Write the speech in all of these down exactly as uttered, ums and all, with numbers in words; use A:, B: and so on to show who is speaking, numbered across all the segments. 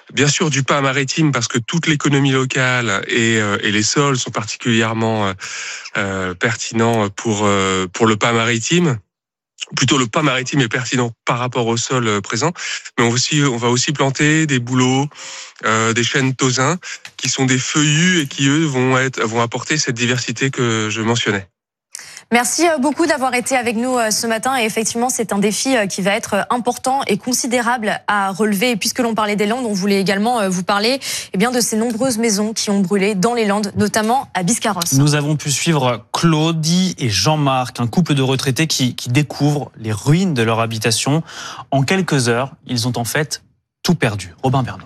A: Bien sûr du pain maritime parce que toute l'économie locale et, euh, et les sols sont particulièrement euh, pertinents pour euh, pour le pain maritime. Plutôt le pain maritime est pertinent par rapport au sol présent, mais on va aussi on va aussi planter des bouleaux, euh, des chênes tausins qui sont des feuillus et qui eux vont être vont apporter cette diversité que je mentionnais.
B: Merci beaucoup d'avoir été avec nous ce matin. Et effectivement, c'est un défi qui va être important et considérable à relever. Et puisque l'on parlait des Landes, on voulait également vous parler eh bien, de ces nombreuses maisons qui ont brûlé dans les Landes, notamment à Biscarrosse.
C: Nous avons pu suivre Claudie et Jean-Marc, un couple de retraités qui, qui découvrent les ruines de leur habitation. En quelques heures, ils ont en fait tout perdu. Robin Bernot.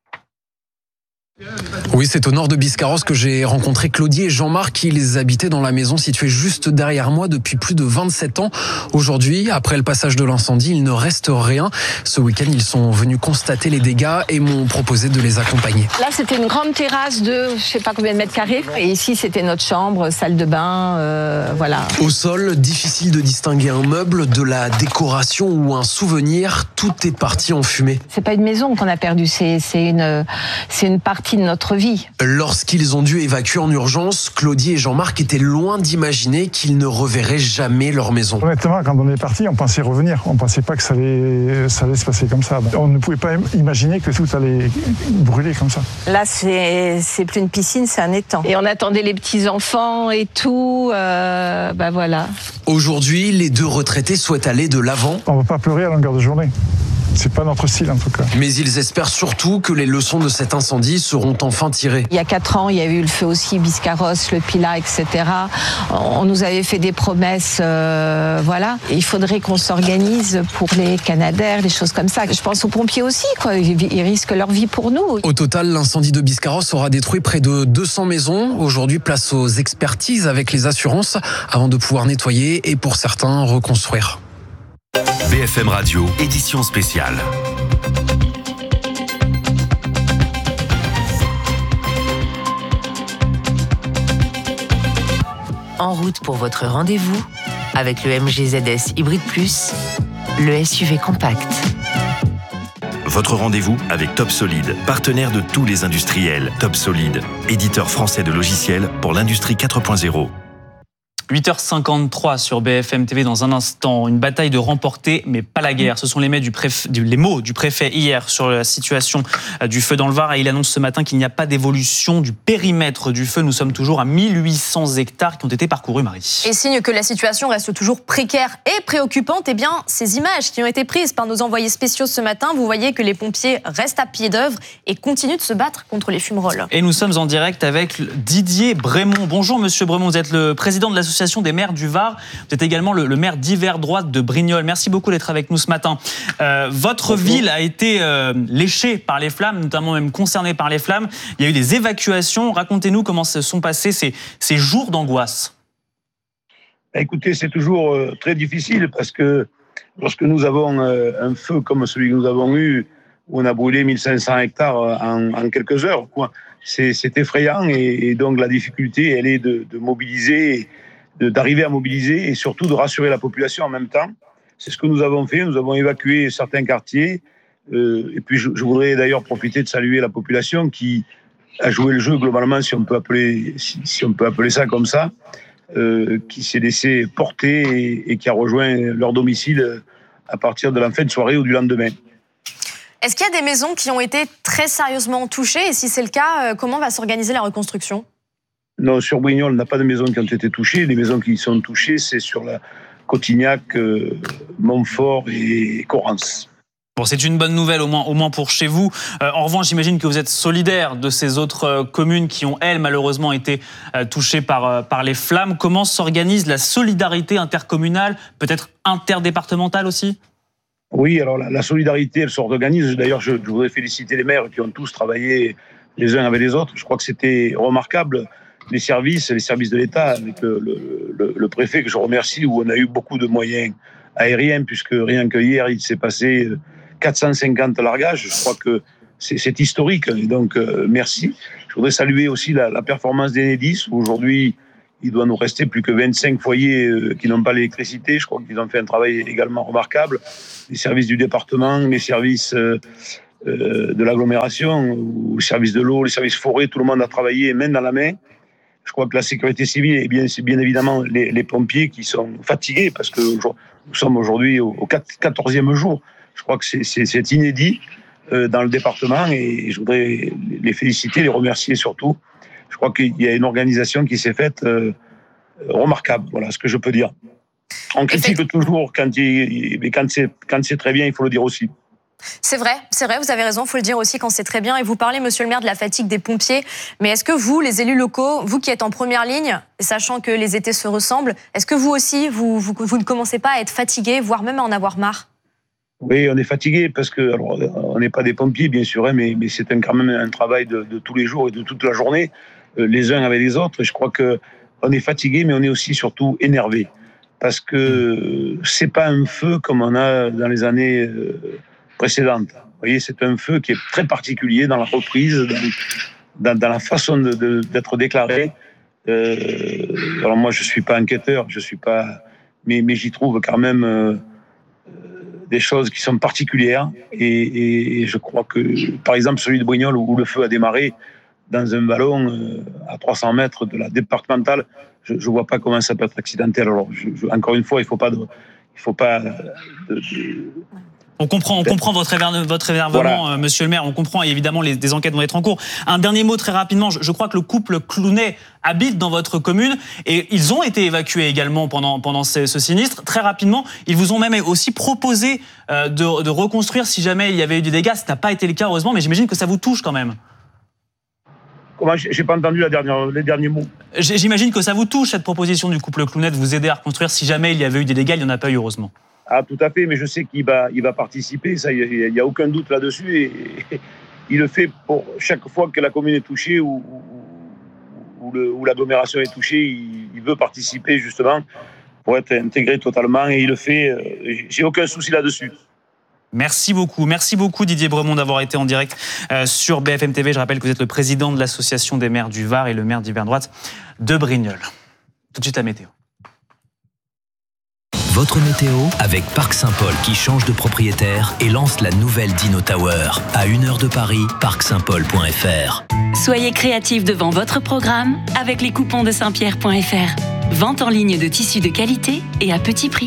D: Oui, c'est au nord de Biscarrosse que j'ai rencontré Claudie et Jean-Marc. Ils habitaient dans la maison située juste derrière moi depuis plus de vingt-sept ans. Aujourd'hui, après le passage de l'incendie, il ne reste rien. Ce week-end, ils sont venus constater les dégâts et m'ont proposé de les accompagner.
E: Là, c'était une grande terrasse de je sais pas combien de mètres carrés. Et ici, c'était notre chambre, salle de bain, euh, voilà.
D: Au sol, difficile de distinguer un meuble, de la décoration ou un souvenir. Tout est parti en fumée.
E: C'est pas une maison qu'on a perdue, c'est, c'est une, c'est une partie de notre vie.
D: Lorsqu'ils ont dû évacuer en urgence, Claudie et Jean-Marc étaient loin d'imaginer qu'ils ne reverraient jamais leur maison.
F: Honnêtement, quand on est parti, on pensait revenir. On pensait pas que ça allait, ça allait se passer comme ça. On ne pouvait pas imaginer que tout allait brûler comme ça.
E: Là, c'est, c'est plus une piscine, c'est un étang. Et on attendait les petits-enfants et tout. Euh, bah voilà.
D: Aujourd'hui, les deux retraités souhaitent aller de l'avant.
F: On ne va pas pleurer à longueur de journée. C'est pas notre style en tout cas.
D: Mais ils espèrent surtout que les leçons de cet incendie seront enfin tirées.
E: Il y a quatre ans, il y a eu le feu aussi, Biscarrosse, le Pilat, et cetera. On nous avait fait des promesses, euh, voilà. Et il faudrait qu'on s'organise pour les Canadair, des choses comme ça. Je pense aux pompiers aussi, quoi. Ils risquent leur vie pour nous.
D: Au total, l'incendie de Biscarrosse aura détruit près de deux cents maisons. Aujourd'hui, place aux expertises avec les assurances avant de pouvoir nettoyer et pour certains reconstruire.
G: B F M Radio, édition spéciale.
H: En route pour votre rendez-vous avec le M G Z S Hybrid Plus, le S U V compact.
G: Votre rendez-vous avec Top Solid, partenaire de tous les industriels. Top Solid, éditeur français de logiciels pour l'industrie quatre point zéro.
C: huit heures cinquante-trois sur B F M T V dans un instant. Une bataille de remporter, mais pas la guerre. Ce sont les mots du préfet, les mots du préfet hier sur la situation du feu dans le Var. Et il annonce ce matin qu'il n'y a pas d'évolution du périmètre du feu. Nous sommes toujours à mille huit cents hectares qui ont été parcourus, Marie.
B: Et signe que la situation reste toujours précaire et préoccupante, eh bien, ces images qui ont été prises par nos envoyés spéciaux ce matin, vous voyez que les pompiers restent à pied d'œuvre et continuent de se battre contre les fumerolles.
C: Et nous sommes en direct avec Didier Brémond. Bonjour, monsieur Brémond. Vous êtes le président de l'association des maires du Var. Vous êtes également le, le maire d'hiver droite de Brignoles. Merci beaucoup d'être avec nous ce matin. Euh, votre Bonjour. Ville a été euh, léchée par les flammes, notamment même concernée par les flammes. Il y a eu des évacuations. Racontez-nous comment se sont passés ces, ces jours d'angoisse.
I: Écoutez, c'est toujours euh, très difficile parce que lorsque nous avons euh, un feu comme celui que nous avons eu, où on a brûlé mille cinq cents hectares en, en quelques heures, quoi, c'est, c'est effrayant et, et donc la difficulté, elle est de, de mobiliser De, d'arriver à mobiliser et surtout de rassurer la population en même temps. C'est ce que nous avons fait. Nous avons évacué certains quartiers. Euh, et puis, je, je voudrais d'ailleurs profiter de saluer la population qui a joué le jeu globalement, si on peut appeler, si, si on peut appeler ça comme ça, euh, qui s'est laissé porter et, et qui a rejoint leur domicile à partir de la fin de soirée ou du lendemain.
B: Est-ce qu'il y a des maisons qui ont été très sérieusement touchées? Et si c'est le cas, comment va s'organiser la reconstruction?
I: Non, sur Brignoles, on n'a pas de maisons qui ont été touchées. Les maisons qui sont touchées, c'est sur la Cotignac, euh, Montfort et Corrance.
C: Bon, c'est une bonne nouvelle, au moins, au moins pour chez vous. Euh, en revanche, j'imagine que vous êtes solidaire de ces autres euh, communes qui ont, elles, malheureusement été euh, touchées par, euh, par les flammes. Comment s'organise la solidarité intercommunale, peut-être interdépartementale aussi?
I: Oui, alors la, la solidarité, elle s'organise. D'ailleurs, je, je voudrais féliciter les maires qui ont tous travaillé les uns avec les autres. Je crois que c'était remarquable. Les services, les services de l'État, avec le, le, le préfet que je remercie, où on a eu beaucoup de moyens aériens, puisque rien que hier, il s'est passé quatre cent cinquante largages. Je crois que c'est, c'est historique, et donc euh, merci. Je voudrais saluer aussi la, la performance d'Enedis, où aujourd'hui, il doit nous rester plus que vingt-cinq foyers euh, qui n'ont pas l'électricité. Je crois qu'ils ont fait un travail également remarquable. Les services du département, les services... Euh, euh, de l'agglomération, où les services de l'eau, les services forêts, tout le monde a travaillé main dans la main. Je crois que la sécurité civile et bien, c'est bien évidemment les, les pompiers qui sont fatigués parce que nous sommes aujourd'hui au, au quatorzième jour. Je crois que c'est, c'est, c'est inédit euh, dans le département et je voudrais les féliciter, les remercier surtout. Je crois qu'il y a une organisation qui s'est faite euh, remarquable, voilà ce que je peux dire. On critique toujours quand, il, mais quand, c'est, quand c'est très bien, il faut le dire aussi.
B: C'est vrai, c'est vrai, vous avez raison, il faut le dire aussi quand c'est très bien. Et vous parlez, monsieur le maire, de la fatigue des pompiers. Mais est-ce que vous, les élus locaux, vous qui êtes en première ligne, sachant que les étés se ressemblent, est-ce que vous aussi, vous, vous, vous ne commencez pas à être fatigué, voire même à en avoir marre ?
I: Oui, on est fatigué parce que, alors, on n'est pas des pompiers, bien sûr, hein, mais, mais c'est un, quand même un travail de, de tous les jours et de toute la journée, euh, les uns avec les autres. Et je crois qu'on est fatigué, mais on est aussi surtout énervé. Parce que c'est pas un feu comme on a dans les années euh, précédentes. Vous voyez, c'est un feu qui est très particulier dans la reprise, dans, dans, dans la façon de, de, d'être déclaré. Euh, alors moi, je suis pas enquêteur, je suis pas, mais, mais j'y trouve quand même euh, des choses qui sont particulières. Et, et, et je crois que, par exemple, celui de Brignoles où le feu a démarré dans un vallon euh, à trois cents mètres de la départementale, je ne vois pas comment ça peut être accidentel. Alors, je, je, encore une fois, il ne faut pas... De, il faut pas de, de...
C: On comprend, on comprend votre, éver, votre énervement, voilà. euh, monsieur le maire. On comprend, et évidemment, les, des enquêtes vont être en cours. Un dernier mot très rapidement. Je, je crois que le couple Clounet habite dans votre commune et ils ont été évacués également pendant, pendant ce, ce sinistre. Très rapidement, ils vous ont même aussi proposé euh, de, de reconstruire si jamais il y avait eu des dégâts. Ça n'a pas été le cas, heureusement, mais j'imagine que ça vous touche quand même.
I: Comment, j'ai pas entendu la dernière, les derniers mots.
C: J'imagine que ça vous touche, cette proposition du couple Clounet de vous aider à reconstruire si jamais il y avait eu des dégâts. Il n'y en a pas eu, heureusement.
I: Ah, tout à fait, mais je sais qu'il va, il va participer, ça, il n'y a, a aucun doute là-dessus. Et, et, il le fait pour chaque fois que la commune est touchée ou, ou, le, ou l'agglomération est touchée, il, il veut participer justement pour être intégré totalement et il le fait. Euh, j'ai aucun souci là-dessus.
C: Merci beaucoup. Merci beaucoup Didier Bremond d'avoir été en direct euh, sur B F M T V. Je rappelle que vous êtes le président de l'association des maires du Var et le maire d'hiver droite de Brignoles. Tout de suite la météo.
J: Votre météo avec Parc Saint-Paul qui change de propriétaire et lance la nouvelle Dino Tower. À une heure de Paris, parc saint paul point f r.
K: Soyez créatifs devant votre programme avec les coupons de saint pierre point f r. Vente en ligne de tissus de qualité et à petit prix.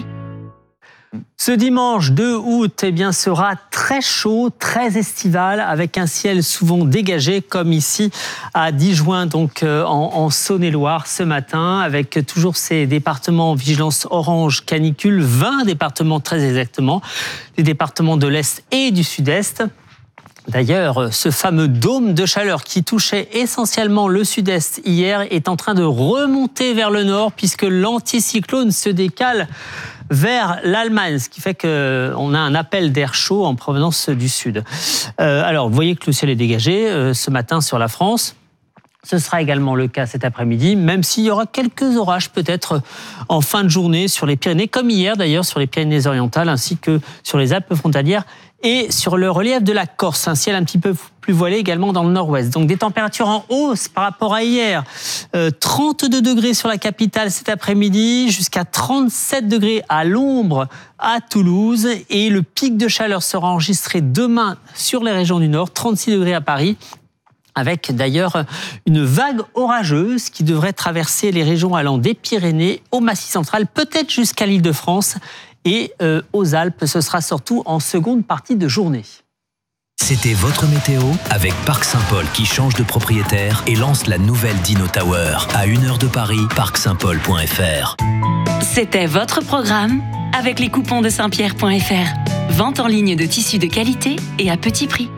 L: Ce dimanche deux août eh bien, sera très chaud, très estival, avec un ciel souvent dégagé, comme ici à Digoin, donc euh, en, en Saône-et-Loire ce matin, avec toujours ces départements en vigilance orange canicule, vingt départements très exactement, les départements de l'Est et du Sud-Est. D'ailleurs, ce fameux dôme de chaleur qui touchait essentiellement le sud-est hier est en train de remonter vers le nord puisque l'anticyclone se décale vers l'Allemagne, ce qui fait qu'on a un appel d'air chaud en provenance du sud. Euh, alors, vous voyez que le ciel est dégagé euh, ce matin sur la France. Ce sera également le cas cet après-midi, même s'il y aura quelques orages peut-être en fin de journée sur les Pyrénées, comme hier d'ailleurs sur les Pyrénées-Orientales, ainsi que sur les Alpes frontalières et sur le relief de la Corse. Un ciel un petit peu plus voilé également dans le nord-ouest. Donc des températures en hausse par rapport à hier. Euh, trente-deux degrés sur la capitale cet après-midi, jusqu'à trente-sept degrés à l'ombre à Toulouse. Et le pic de chaleur sera enregistré demain sur les régions du nord, trente-six degrés à Paris. Avec d'ailleurs une vague orageuse qui devrait traverser les régions allant des Pyrénées au Massif central, peut-être jusqu'à l'Île-de-France et euh, aux Alpes. Ce sera surtout en seconde partie de journée.
J: C'était votre météo avec Parc Saint-Paul qui change de propriétaire et lance la nouvelle Dino Tower. À une heure de Paris, parc saint paul point f r.
K: C'était votre programme avec les coupons de saint pierre point f r. Vente en ligne de tissus de qualité et à petit prix.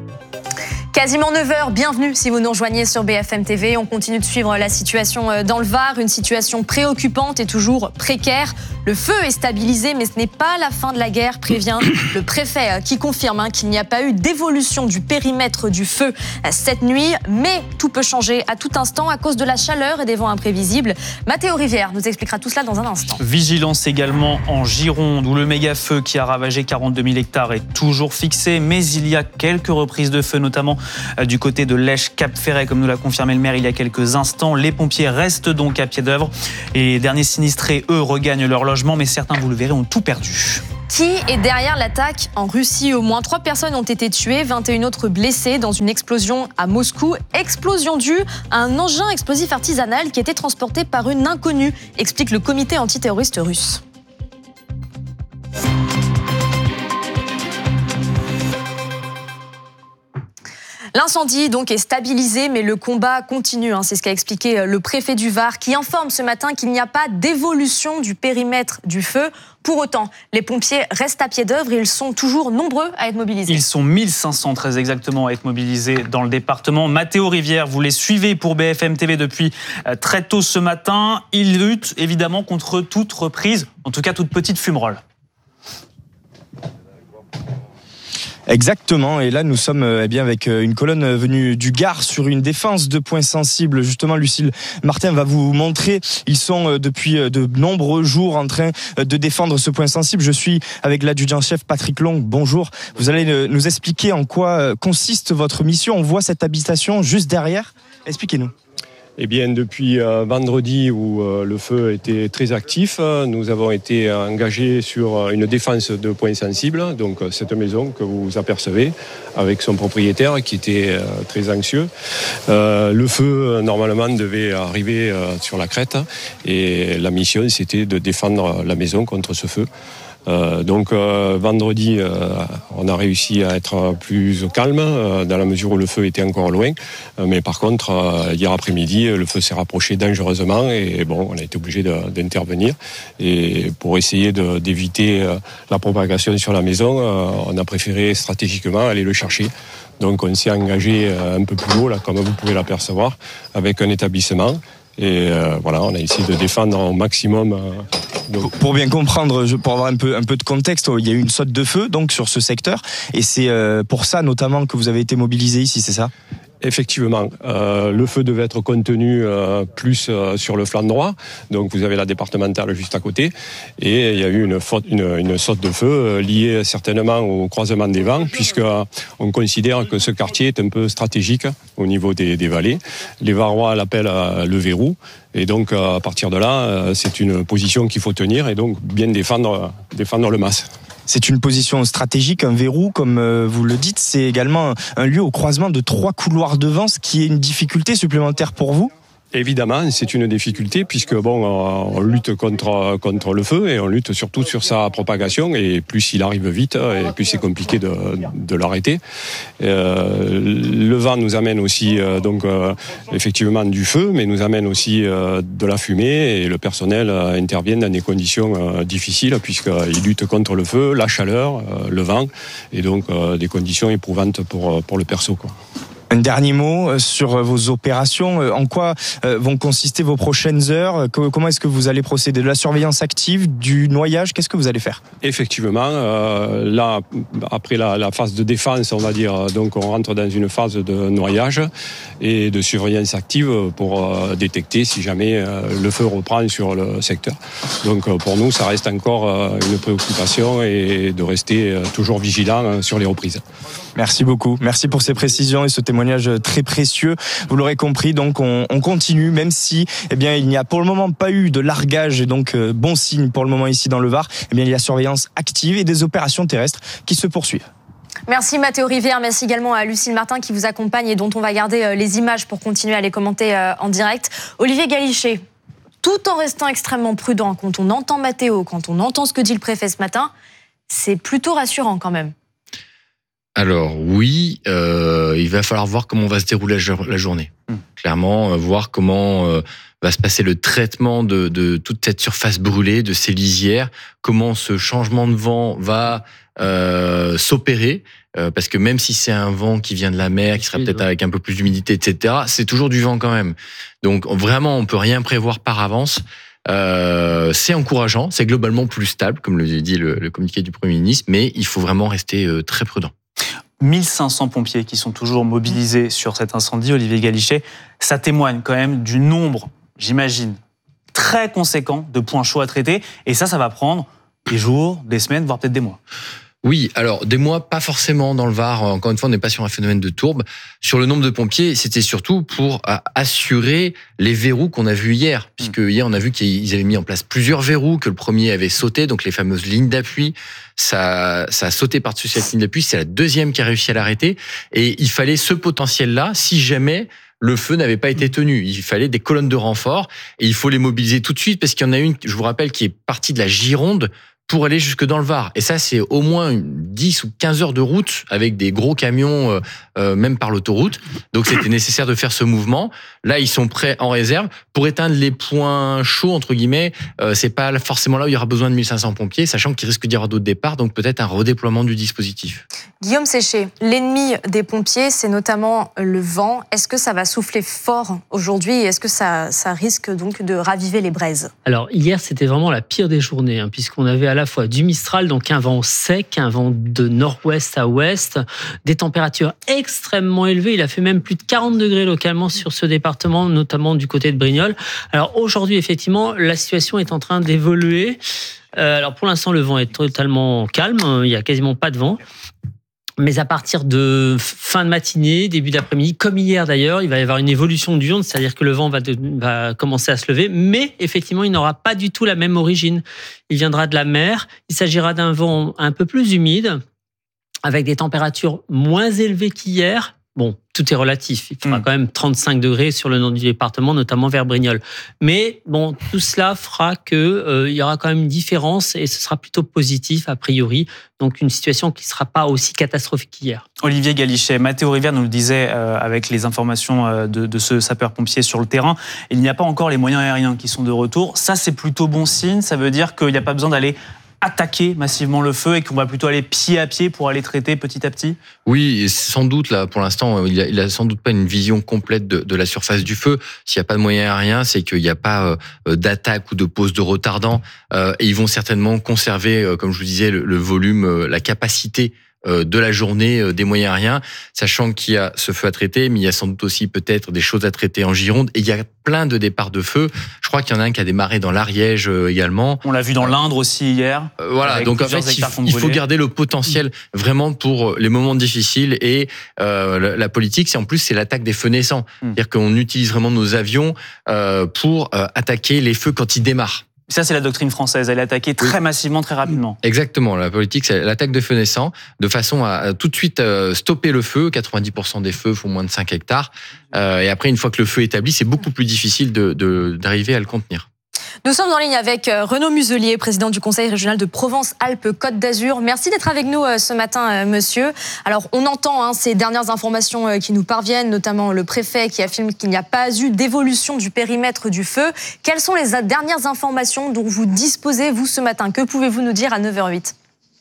B: Quasiment neuf heures, bienvenue si vous nous rejoignez sur B F M T V. On continue de suivre la situation dans le Var, une situation préoccupante et toujours précaire. Le feu est stabilisé, mais ce n'est pas la fin de la guerre, prévient le préfet qui confirme hein, qu'il n'y a pas eu d'évolution du périmètre du feu cette nuit. Mais tout peut changer à tout instant à cause de la chaleur et des vents imprévisibles. Mathéo Rivière nous expliquera tout cela dans un instant.
C: Vigilance également en Gironde, où le méga-feu qui a ravagé quarante-deux mille hectares est toujours fixé. Mais il y a quelques reprises de feu, notamment du côté de Lèche-Cap-Ferret, comme nous l'a confirmé le maire il y a quelques instants. Les pompiers restent donc à pied d'œuvre et les derniers sinistrés, eux, regagnent leur logement, mais certains, vous le verrez, ont tout perdu.
B: Qui est derrière l'attaque en Russie? Au moins trois personnes ont été tuées, vingt et une autres blessées dans une explosion à Moscou. Explosion due à un engin explosif artisanal qui était transporté par une inconnue, explique le comité antiterroriste russe. L'incendie donc est stabilisé, mais le combat continue. Hein. C'est ce qu'a expliqué le préfet du Var, qui informe ce matin qu'il n'y a pas d'évolution du périmètre du feu. Pour autant, les pompiers restent à pied d'œuvre et ils sont toujours nombreux à être mobilisés.
C: Ils sont mille cinq cents très exactement à être mobilisés dans le département. Mathéo Rivière, vous les suivez pour B F M T V depuis très tôt ce matin. Ils luttent évidemment contre toute reprise, en tout cas toute petite fumerole.
M: Exactement, et là nous sommes eh bien avec une colonne venue du Gard sur une défense de points sensibles. Justement, Lucille Martin va vous montrer, ils sont depuis de nombreux jours en train de défendre ce point sensible. Je suis avec l'adjudant-chef Patrick Long, bonjour. Vous allez nous expliquer en quoi consiste votre mission. On voit cette habitation juste derrière, expliquez-nous.
N: Eh bien, depuis euh, vendredi où euh, le feu était très actif, euh, nous avons été engagés sur euh, une défense de points sensibles, donc euh, cette maison que vous apercevez, avec son propriétaire qui était euh, très anxieux. Euh, le feu, euh, normalement, devait arriver euh, sur la crête, et la mission, c'était de défendre la maison contre ce feu. Euh, donc euh, vendredi, euh, on a réussi à être plus au calme euh, dans la mesure où le feu était encore loin. Euh, mais par contre, euh, hier après-midi, le feu s'est rapproché dangereusement et bon, on a été obligé de, d'intervenir. Et pour essayer de, d'éviter euh, la propagation sur la maison, euh, on a préféré stratégiquement aller le chercher. Donc on s'est engagé euh, un peu plus haut, là, comme vous pouvez l'apercevoir, avec un établissement. Et euh, voilà, on a essayé de défendre au maximum. Euh,
M: donc... Pour bien comprendre, pour avoir un peu, un peu de contexte, il y a eu une saute de feu donc sur ce secteur, et c'est euh, pour ça notamment que vous avez été mobilisé ici, c'est ça ?
N: Effectivement, euh, le feu devait être contenu euh, plus euh, sur le flanc droit, donc vous avez la départementale juste à côté, et il y a eu une, faute, une, une saute de feu euh, liée certainement au croisement des vents, puisque euh, on considère que ce quartier est un peu stratégique au niveau des, des vallées. Les Varois l'appellent euh, le verrou, et donc euh, à partir de là, euh, c'est une position qu'il faut tenir, et donc bien défendre, défendre le mas.
M: C'est une position stratégique, un verrou, comme vous le dites. C'est également un lieu au croisement de trois couloirs de vent, ce qui est une difficulté supplémentaire pour vous ?
N: Évidemment, c'est une difficulté puisque bon, on lutte contre contre le feu et on lutte surtout sur sa propagation, et plus il arrive vite et plus c'est compliqué de de l'arrêter. Euh, le vent nous amène aussi euh, donc euh, effectivement du feu, mais nous amène aussi euh, de la fumée, et le personnel euh, intervient dans des conditions euh, difficiles puisqu'il lutte contre le feu, la chaleur, euh, le vent, et donc euh, des conditions éprouvantes pour pour le perso, quoi.
M: Un dernier mot sur vos opérations. En quoi vont consister vos prochaines heures ? Comment est-ce que vous allez procéder ? De la surveillance active, du noyage ? Qu'est-ce que vous allez faire ?
N: Effectivement, euh, là, après la, la phase de défense, on va dire, donc on rentre dans une phase de noyage et de surveillance active pour euh, détecter si jamais euh, le feu reprend sur le secteur. Donc euh, pour nous, ça reste encore euh, une préoccupation, et de rester euh, toujours vigilant euh, sur les reprises.
M: Merci beaucoup. Merci pour ces précisions et ce témoignage très précieux. Vous l'aurez compris, donc on, on continue, même si eh bien, il n'y a pour le moment pas eu de largage, et donc euh, bon signe pour le moment ici dans le Var. Eh bien, il y a surveillance active et des opérations terrestres qui se poursuivent.
B: Merci Mathéo Rivière, merci également à Lucille Martin qui vous accompagne et dont on va garder les images pour continuer à les commenter en direct. Olivier Galichet, tout en restant extrêmement prudent, quand on entend Mathéo, quand on entend ce que dit le préfet ce matin, c'est plutôt rassurant quand même.
O: Alors oui, euh, il va falloir voir comment va se dérouler la journée. Mmh. Clairement, euh, voir comment euh, va se passer le traitement de, de toute cette surface brûlée, de ces lisières, comment ce changement de vent va euh, s'opérer, euh, parce que même si c'est un vent qui vient de la mer, qui sera peut-être avec un peu plus d'humidité, et cetera, c'est toujours du vent quand même. Donc vraiment, on peut rien prévoir par avance. Euh, c'est encourageant, c'est globalement plus stable, comme le dit le, le communiqué du Premier ministre, mais il faut vraiment rester euh, très prudent.
C: mille cinq cents pompiers qui sont toujours mobilisés sur cet incendie, Olivier Galichet, ça témoigne quand même du nombre, j'imagine, très conséquent de points chauds à traiter, et ça, ça va prendre des jours, des semaines, voire peut-être des mois.
O: Oui, alors des mois, pas forcément dans le Var. Encore une fois, on n'est pas sur un phénomène de tourbe. Sur le nombre de pompiers, c'était surtout pour assurer les verrous qu'on a vus hier. Puisque hier, on a vu qu'ils avaient mis en place plusieurs verrous, que le premier avait sauté, donc les fameuses lignes d'appui. Ça, ça a sauté par-dessus cette ligne d'appui. C'est la deuxième qui a réussi à l'arrêter. Et il fallait ce potentiel-là, si jamais le feu n'avait pas été tenu. Il fallait des colonnes de renfort et il faut les mobiliser tout de suite parce qu'il y en a une, je vous rappelle, qui est partie de la Gironde pour aller jusque dans le Var. Et ça, c'est au moins dix ou quinze heures de route avec des gros camions, euh, euh, même par l'autoroute. Donc, c'était nécessaire de faire ce mouvement. Là, ils sont prêts en réserve. Pour éteindre les points chauds, entre guillemets, euh, c'est pas forcément là où il y aura besoin de mille cinq cents pompiers, sachant qu'il risque d'y avoir d'autres départs, donc peut-être un redéploiement du dispositif.
B: Guillaume Séché, l'ennemi des pompiers, c'est notamment le vent. Est-ce que ça va souffler fort aujourd'hui et est-ce que ça, ça risque donc de raviver les braises ?
L: Alors, hier, c'était vraiment la pire des journées, hein, puisqu'on avait à la fois du Mistral, donc un vent sec, un vent de nord-ouest à ouest, des températures extrêmement élevées. Il a fait même plus de quarante degrés localement sur ce département, notamment du côté de Brignoles. Alors aujourd'hui, effectivement, la situation est en train d'évoluer. Euh, alors pour l'instant, le vent est totalement calme, il n'y a quasiment pas de vent. Mais à partir de fin de matinée, début d'après-midi, comme hier d'ailleurs, il va y avoir une évolution du vent, c'est-à-dire que le vent va, de, va commencer à se lever, mais effectivement, il n'aura pas du tout la même origine. Il viendra de la mer, il s'agira d'un vent un peu plus humide, avec des températures moins élevées qu'hier. Bon, tout est relatif. Il fera mmh. quand même trente-cinq degrés sur le nord du département, notamment vers Brignoles. Mais bon, tout cela fera que euh, il y aura quand même une différence et ce sera plutôt positif a priori. Donc une situation qui ne sera pas aussi catastrophique qu'hier.
C: Olivier Galichet, Mathéo Rivière nous le disait euh, avec les informations euh, de, de ce sapeur-pompier sur le terrain. Il n'y a pas encore les moyens aériens qui sont de retour. Ça, c'est plutôt bon signe. Ça veut dire qu'il n'y a pas besoin d'aller attaquer massivement le feu et qu'on va plutôt aller pied à pied pour aller traiter petit à petit ?
O: Oui, sans doute, là, pour l'instant, il a, il a sans doute pas une vision complète de, de la surface du feu. S'il n'y a pas de moyens aériens, c'est qu'il n'y a pas euh, d'attaque ou de pose de retardant. Euh, et ils vont certainement conserver, euh, comme je vous disais, le, le volume, euh, la capacité de la journée des moyens aériens, sachant qu'il y a ce feu à traiter, mais il y a sans doute aussi peut-être des choses à traiter en Gironde. Et il y a plein de départs de feu. Je crois qu'il y en a un qui a démarré dans l'Ariège également.
C: On l'a vu dans l'Indre aussi hier.
O: Euh, voilà, donc en fait, il, il faut garder le potentiel vraiment pour les moments difficiles. Et euh, la politique, c'est en plus, c'est l'attaque des feux naissants. Mmh. C'est-à-dire qu'on utilise vraiment nos avions euh, pour euh, attaquer les feux quand ils démarrent.
C: Ça, c'est la doctrine française. Elle est attaquée très oui. massivement, très rapidement.
O: Exactement. La politique, c'est l'attaque de feux naissants, de façon à tout de suite stopper le feu. quatre-vingt-dix pour cent des feux font moins de cinq hectares. Euh, et après, une fois que le feu est établi, c'est beaucoup plus difficile de, de, d'arriver à le contenir.
B: Nous sommes en ligne avec Renaud Muselier, président du Conseil régional de Provence-Alpes-Côte d'Azur. Merci d'être avec nous ce matin, monsieur. Alors, on entend hein, ces dernières informations qui nous parviennent, notamment le préfet qui affirme qu'il n'y a pas eu d'évolution du périmètre du feu. Quelles sont les dernières informations dont vous disposez, vous, ce matin ? Que pouvez-vous nous dire à neuf heures huit ?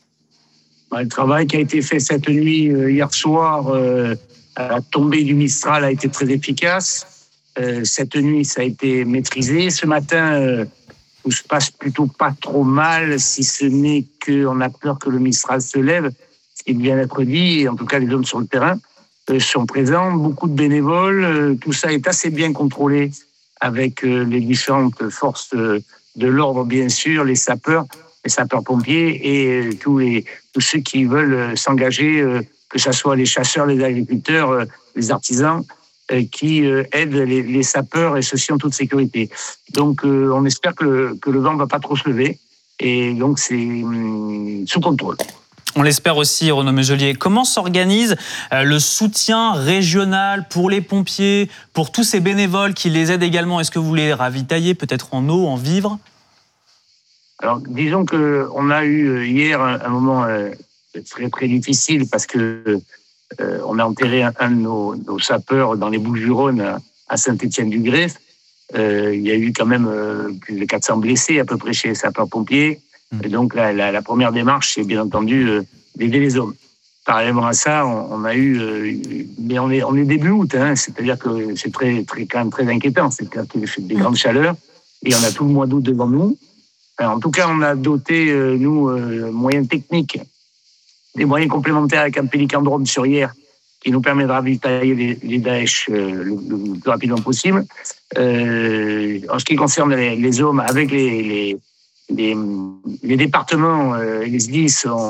P: Le travail qui a été fait cette nuit, hier soir, euh, à la tombée du Mistral, a été très efficace. Euh, cette nuit, ça a été maîtrisé. Ce matin, euh, tout se passe plutôt pas trop mal, si ce n'est qu'on a peur que le Mistral se lève, ce qui vient d'être dit, et en tout cas les hommes sur le terrain euh, sont présents, beaucoup de bénévoles, euh, tout ça est assez bien contrôlé avec euh, les différentes forces euh, de l'ordre, bien sûr, les sapeurs, les sapeurs-pompiers et euh, tous, les, tous ceux qui veulent euh, s'engager, euh, que ce soit les chasseurs, les agriculteurs, euh, les artisans, qui aident les, les sapeurs et ceci en toute sécurité. Donc, euh, on espère que le, que le vent ne va pas trop se lever et donc c'est hum, sous contrôle.
C: On l'espère aussi, Renaud Muselier. Comment s'organise le soutien régional pour les pompiers, pour tous ces bénévoles qui les aident également ? Est-ce que vous les ravitaillez peut-être en eau, en vivres ?
P: Alors, disons qu'on a eu hier un, un moment euh, très, très difficile parce que Euh, on a enterré un, un de nos, nos sapeurs dans les Bouches-du-Rhône à, à Saint-Étienne-du-Greffe. Euh, il y a eu quand même euh, plus de quatre cents blessés à peu près chez les sapeurs-pompiers. Et donc la, la, la première démarche, c'est bien entendu euh, d'aider les hommes. Parallèlement à ça, on, on a eu, euh, mais on est, on est début août, hein, c'est-à-dire que c'est très, très, quand même très inquiétant. C'est-à-dire qu'il fait des grandes chaleurs et on a tout le mois d'août devant nous. Alors, en tout cas, on a doté, euh, nous, euh, moyens techniques, des moyens complémentaires avec un Pélican drone sur hier qui nous permet de ravitailler les, les Daesh euh, le, le plus rapidement possible. Euh, en ce qui concerne les, les hommes, avec les, les, les, les départements, euh, les S D I S, on,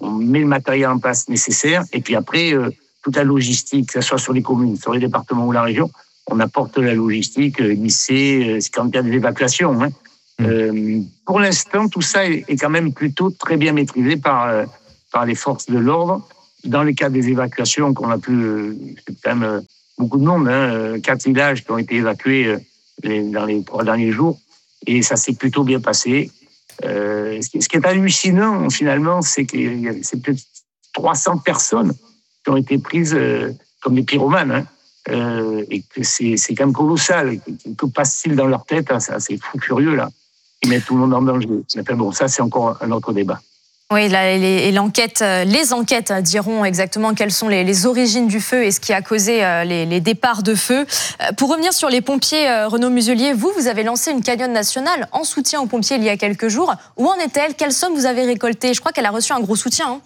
P: on met le matériel en place nécessaire, et puis après, euh, toute la logistique, que ce soit sur les communes, sur les départements ou la région, on apporte la logistique, euh, lycée, euh, c'est quand il y a des évacuations. Hein. Mmh. Euh, pour l'instant, tout ça est, est quand même plutôt très bien maîtrisé par, euh, par les forces de l'ordre. Dans le cas des évacuations qu'on a pu, euh, c'est quand même euh, beaucoup de monde, hein, quatre villages qui ont été évacués euh, les, dans les trois derniers jours, et ça s'est plutôt bien passé. Euh, ce, qui, ce qui est hallucinant, finalement, c'est que c'est peut-être trois cents personnes qui ont été prises euh, comme des pyromanes, hein, euh, et que c'est, c'est quand même colossal. Que passe-t-il dans leur tête, hein, c'est assez fou furieux, là. Ils mettent tout le monde en danger. Mais bon, ça, c'est encore un autre débat.
B: Oui, là, les, et l'enquête, les enquêtes diront exactement quelles sont les, les origines du feu et ce qui a causé les, les départs de feu. Pour revenir sur les pompiers, Renaud Muselier, vous, vous avez lancé une cagnotte nationale en soutien aux pompiers il y a quelques jours. Où en est-elle? Quelle somme vous avez récoltée? Je crois qu'elle a reçu un gros soutien. Hein.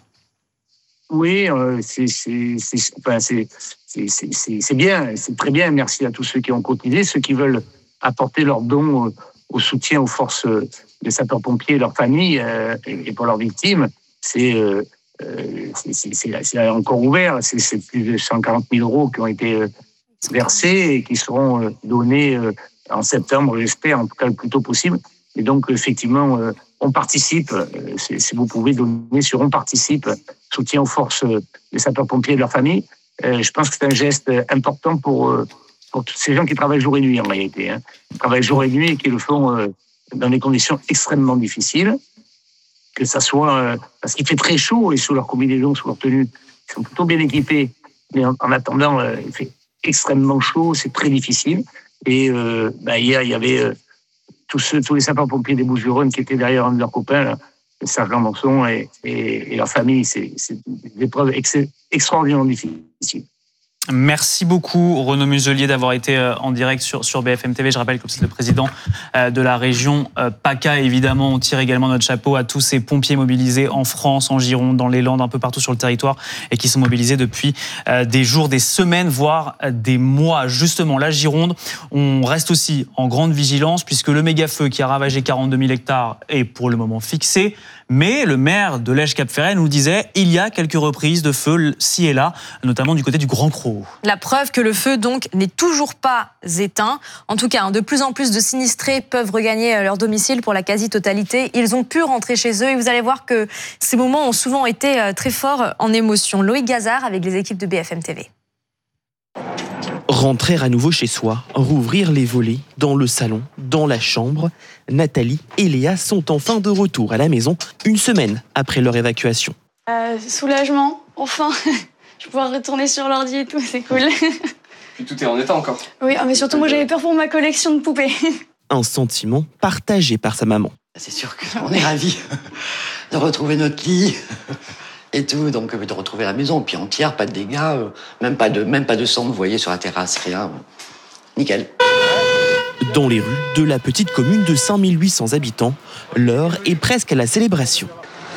P: Oui, euh, c'est, c'est, c'est, enfin, c'est, c'est, c'est, c'est, c'est bien, c'est très bien. Merci à tous ceux qui ont cotisé, ceux qui veulent apporter leurs dons au soutien aux forces des sapeurs-pompiers et leurs familles euh, et pour leurs victimes. C'est, euh, c'est, c'est, c'est, c'est encore ouvert. C'est, c'est plus de cent quarante mille euros qui ont été euh, versés et qui seront euh, donnés euh, en septembre, j'espère, en tout cas le plus tôt possible. Et donc, effectivement, euh, on participe. Euh, c'est, si vous pouvez donner sur on participe, soutien aux forces euh, des sapeurs-pompiers et de leurs familles. Euh, je pense que c'est un geste important pour, euh, pour tous ces gens qui travaillent jour et nuit, en réalité. Hein. Ils travaillent jour et nuit et qui le font euh, dans des conditions extrêmement difficiles, que ça soit euh, parce qu'il fait très chaud et sous leur combinaison, sous leur tenue, ils sont plutôt bien équipés, mais en, en attendant, euh, il fait extrêmement chaud, c'est très difficile. Et euh, bah, hier, il y avait euh, tous, ceux, tous les sapeurs-pompiers des Bouches-du-Rhône qui étaient derrière un de leurs copains, là, le sergent Manson et, et, et leur famille. C'est, c'est des épreuves ex- extraordinairement difficiles.
C: Merci beaucoup Renaud Muselier d'avoir été en direct sur, sur B F M T V. Je rappelle que vous êtes le président de la région PACA. Évidemment, on tire également notre chapeau à tous ces pompiers mobilisés en France, en Gironde, dans les Landes, un peu partout sur le territoire et qui sont mobilisés depuis des jours, des semaines, voire des mois. Justement, la Gironde, on reste aussi en grande vigilance puisque le méga-feu qui a ravagé quarante-deux mille hectares est pour le moment fixé. Mais le maire de Lège-Cap-Ferret nous disait il y a quelques reprises de feu ci et là, notamment du côté du Grand Crau.
B: La preuve que le feu donc n'est toujours pas éteint. En tout cas, de plus en plus de sinistrés peuvent regagner leur domicile pour la quasi-totalité. Ils ont pu rentrer chez eux et vous allez voir que ces moments ont souvent été très forts en émotion. Loïc Gazard avec les équipes de B F M T V.
Q: Rentrer à nouveau chez soi, rouvrir les volets, dans le salon, dans la chambre. Nathalie et Léa sont enfin de retour à la maison, une semaine après leur évacuation.
R: Euh, soulagement, enfin. Je vais pouvoir retourner sur l'ordi et tout, c'est cool.
S: Et tout est en état encore.
R: Oui, mais surtout moi j'avais peur pour ma collection de poupées.
Q: Un sentiment partagé par sa maman.
T: C'est sûr qu'on est ravis de retrouver notre lit. Et tout, donc de retrouver la maison, puis entière, pas de dégâts, même pas de, même pas de sang, vous voyez, sur la terrasse, rien. Nickel.
Q: Dans les rues de la petite commune de cinq mille huit cents habitants, l'heure est presque à la célébration.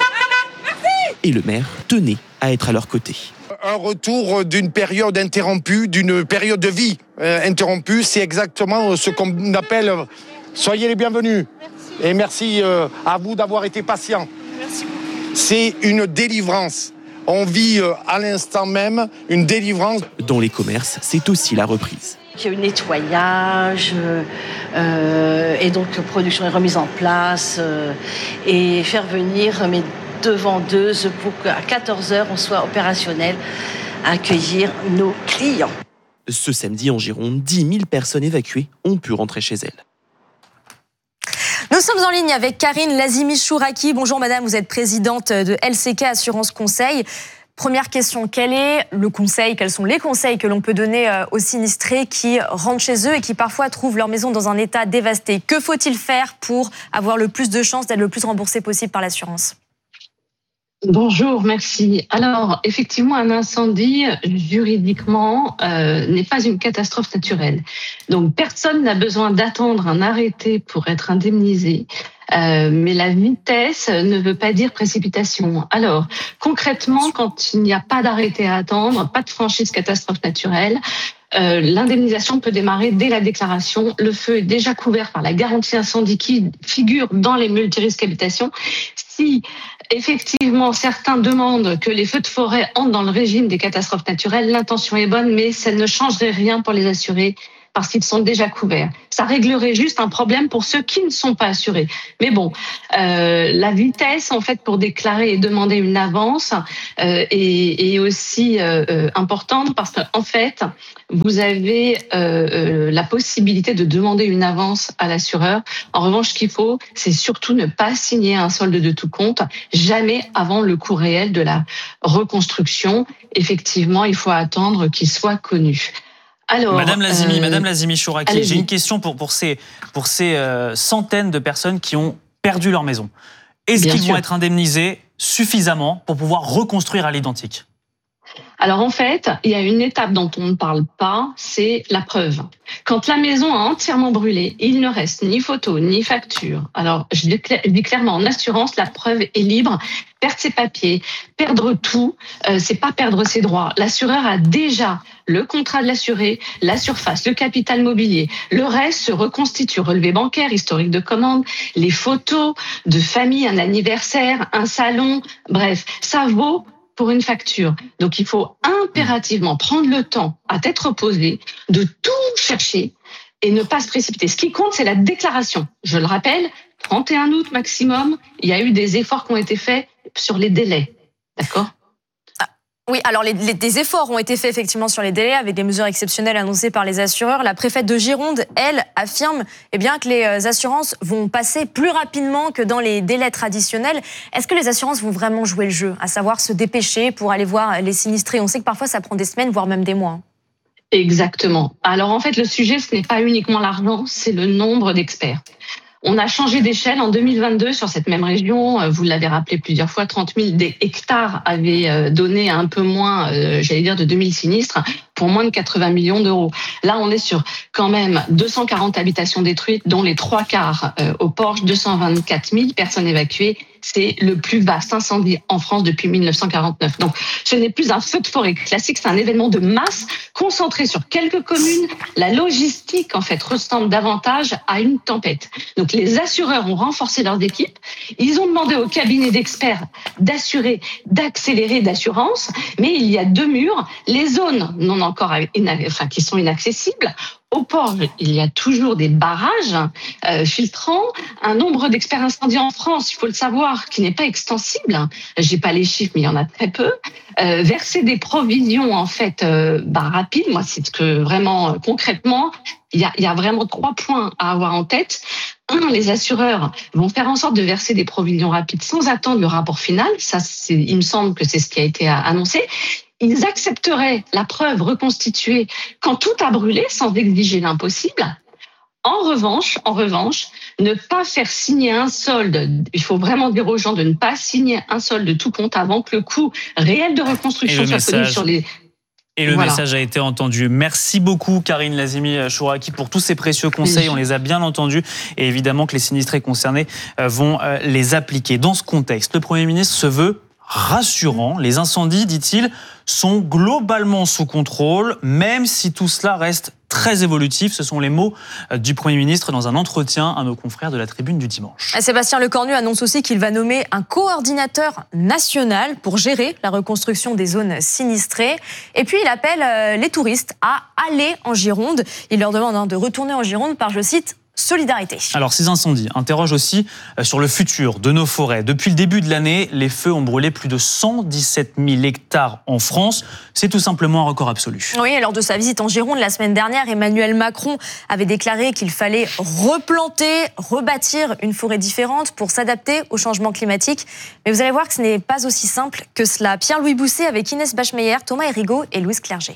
Q: Et le maire tenait à être à leur côté.
U: Un retour d'une période interrompue, d'une période de vie euh, interrompue, c'est exactement ce qu'on appelle « soyez les bienvenus ». Et merci euh, à vous d'avoir été patients.
R: Merci beaucoup.
U: C'est une délivrance. On vit euh, à l'instant même une délivrance.
Q: Dans les commerces, c'est aussi la reprise.
V: Il y a eu nettoyage, euh, et donc production est remise en place, euh, et faire venir mes deux vendeuses pour qu'à quatorze heures, on soit opérationnel à accueillir nos clients.
Q: Ce samedi en Gironde, dix mille personnes évacuées ont pu rentrer chez elles.
B: Nous sommes en ligne avec Karine Lazimi-Chouraki. Bonjour madame, vous êtes présidente de L C K Assurance Conseil. Première question, quel est le conseil, quels sont les conseils que l'on peut donner aux sinistrés qui rentrent chez eux et qui parfois trouvent leur maison dans un état dévasté? Que faut-il faire pour avoir le plus de chances d'être le plus remboursé possible par l'assurance?
W: Bonjour, merci. Alors, effectivement, un incendie, juridiquement, euh, n'est pas une catastrophe naturelle. Donc, personne n'a besoin d'attendre un arrêté pour être indemnisé. Euh, mais la vitesse ne veut pas dire précipitation. Alors, concrètement, quand il n'y a pas d'arrêté à attendre, pas de franchise catastrophe naturelle, euh, l'indemnisation peut démarrer dès la déclaration. Le feu est déjà couvert par la garantie incendie qui figure dans les multirisques habitations. Si Effectivement, certains demandent que les feux de forêt entrent dans le régime des catastrophes naturelles. L'intention est bonne, mais ça ne changerait rien pour les assurés parce qu'ils sont déjà couverts. Ça réglerait juste un problème pour ceux qui ne sont pas assurés. Mais bon, euh, la vitesse, en fait, pour déclarer et demander une avance euh, est, est aussi euh, importante parce qu'en fait, vous avez euh, euh, la possibilité de demander une avance à l'assureur. En revanche, ce qu'il faut, c'est surtout ne pas signer un solde de tout compte, jamais avant le coût réel de la reconstruction. Effectivement, il faut attendre qu'il soit connu. Alors,
C: Madame Lazimi,
W: euh,
C: Madame Lazimi Chouraqui,
W: allez-y.
C: j'ai une question pour, pour ces, pour ces euh, centaines de personnes qui ont perdu leur maison. Est-ce
W: Bien
C: qu'ils
W: sûr.
C: vont être indemnisés suffisamment pour pouvoir reconstruire à l'identique ?
W: Alors en fait, il y a une étape dont on ne parle pas, c'est la preuve. Quand la maison a entièrement brûlé, il ne reste ni photo, ni facture. Alors je dis, cla- je dis clairement, en assurance, la preuve est libre. Perdre ses papiers, perdre tout, euh, c'est pas perdre ses droits. L'assureur a déjà le contrat de l'assuré, la surface, le capital mobilier. Le reste se reconstitue, relevé bancaire, historique de commande, les photos de famille, un anniversaire, un salon, bref, ça vaut pour une facture. Donc, il faut impérativement prendre le temps, à tête reposée, de tout chercher et ne pas se précipiter. Ce qui compte, c'est la déclaration. Je le rappelle, trente et un août maximum, il y a eu des efforts qui ont été faits sur les délais. D'accord ?
B: Oui, alors les, les, des efforts ont été faits effectivement sur les délais avec des mesures exceptionnelles annoncées par les assureurs. La préfète de Gironde, elle, affirme eh bien, que les assurances vont passer plus rapidement que dans les délais traditionnels. Est-ce que les assurances vont vraiment jouer le jeu, à savoir se dépêcher pour aller voir les sinistrés ? On sait que parfois ça prend des semaines, voire même des mois.
W: Exactement. Alors en fait, le sujet, ce n'est pas uniquement l'argent, c'est le nombre d'experts. On a changé d'échelle en deux mille vingt-deux sur cette même région. Vous l'avez rappelé plusieurs fois, trente mille hectares avaient donné un peu moins, euh, j'allais dire, de deux mille sinistres pour moins de quatre-vingts millions d'euros. Là, on est sur quand même deux cent quarante habitations détruites, dont les trois quarts euh, au Porche, deux cent vingt-quatre mille personnes évacuées. C'est le plus vaste incendie en France depuis mille neuf cent quarante-neuf. Donc, ce n'est plus un feu de forêt classique, c'est un événement de masse concentré sur quelques communes. La logistique, en fait, ressemble davantage à une tempête. Donc, les assureurs ont renforcé leurs équipes. Ils ont demandé au cabinet d'experts d'assurer, d'accélérer d'assurance. Mais il y a deux murs. Les zones non encore, enfin, qui sont inaccessibles. Au port, il y a toujours des barrages euh, filtrants, un nombre d'experts incendies en France, il faut le savoir, qui n'est pas extensible. J'ai pas les chiffres, mais il y en a très peu. Euh, verser des provisions en fait euh, bah, rapides, moi c'est ce que vraiment euh, concrètement, il y a, il y a vraiment trois points à avoir en tête. Un, les assureurs vont faire en sorte de verser des provisions rapides sans attendre le rapport final. Ça, c'est, il me semble que c'est ce qui a été annoncé. Ils accepteraient la preuve reconstituée quand tout a brûlé sans exiger l'impossible. En revanche, en revanche, ne pas faire signer un solde. Il faut vraiment dire aux gens de ne pas signer un solde de tout compte avant que le coût réel de reconstruction soit connu sur les...
C: Et le
W: Voilà.
C: message a été entendu. Merci beaucoup, Karine Lazimi Chouraqui, pour tous ces précieux conseils.
W: Oui.
C: On les a bien entendus. Et évidemment que les sinistrés concernés vont les appliquer. Dans ce contexte, le Premier ministre se veut rassurant. Les incendies, dit-il, sont globalement sous contrôle, même si tout cela reste très évolutif. Ce sont les mots du Premier ministre dans un entretien à nos confrères de la Tribune du dimanche.
B: Sébastien Lecornu annonce aussi qu'il va nommer un coordinateur national pour gérer la reconstruction des zones sinistrées. Et puis il appelle les touristes à aller en Gironde. Il leur demande de retourner en Gironde par, je cite, solidarité.
C: Alors, ces incendies interrogent aussi sur le futur de nos forêts. Depuis le début de l'année, les feux ont brûlé plus de cent dix-sept mille hectares en France. C'est tout simplement un record absolu.
B: Oui, lors de sa visite en Gironde la semaine dernière, Emmanuel Macron avait déclaré qu'il fallait replanter, rebâtir une forêt différente pour s'adapter au changement climatique. Mais vous allez voir que ce n'est pas aussi simple que cela. Pierre-Louis Bousset avec Inès Bachmeyer, Thomas Hérigaud et Louise Clerget.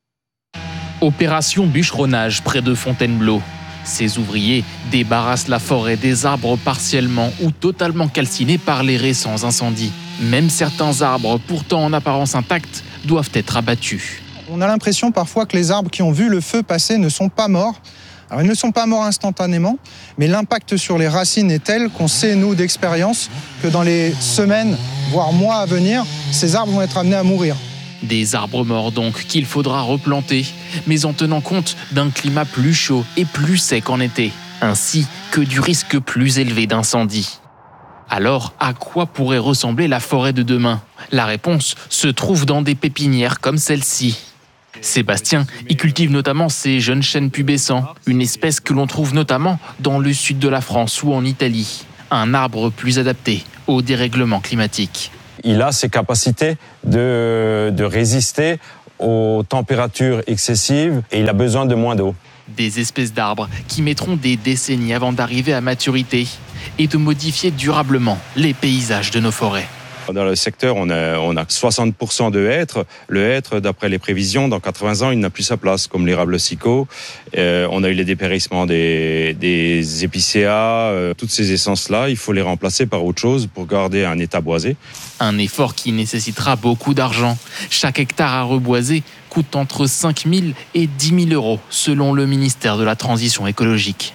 A: Opération bûcheronnage près de Fontainebleau. Ces ouvriers débarrassent la forêt des arbres partiellement ou totalement calcinés par les récents incendies. Même certains arbres, pourtant en apparence intacts, doivent être abattus.
E: On a l'impression parfois que les arbres qui ont vu le feu passer ne sont pas morts. Alors, ils ne sont pas morts instantanément, mais l'impact sur les racines est tel qu'on sait, nous, d'expérience, que dans les semaines, voire mois à venir, ces arbres vont être amenés à mourir.
A: Des arbres morts donc qu'il faudra replanter, mais en tenant compte d'un climat plus chaud et plus sec en été, ainsi que du risque plus élevé d'incendie. Alors, à quoi pourrait ressembler la forêt de demain ? La réponse se trouve dans des pépinières comme celle-ci. Sébastien y cultive notamment ces jeunes chênes pubescents, une espèce que l'on trouve notamment dans le sud de la France ou en Italie. Un arbre plus adapté au dérèglement climatique.
D: Il a ces capacités de, de résister aux températures excessives et il a besoin de moins d'eau.
A: Des espèces d'arbres qui mettront des décennies avant d'arriver à maturité et de modifier durablement les paysages de nos forêts.
D: Dans le secteur, on a, on a soixante pour cent de hêtres. Le hêtre, d'après les prévisions, dans quatre-vingts ans, il n'a plus sa place, comme l'érable sicot. Euh, on a eu les dépérissements des, des épicéas. Euh, toutes ces essences-là, il faut les remplacer par autre chose pour garder un état boisé.
A: Un effort qui nécessitera beaucoup d'argent. Chaque hectare à reboiser coûte entre cinq mille et dix mille euros, selon le ministère de la Transition écologique.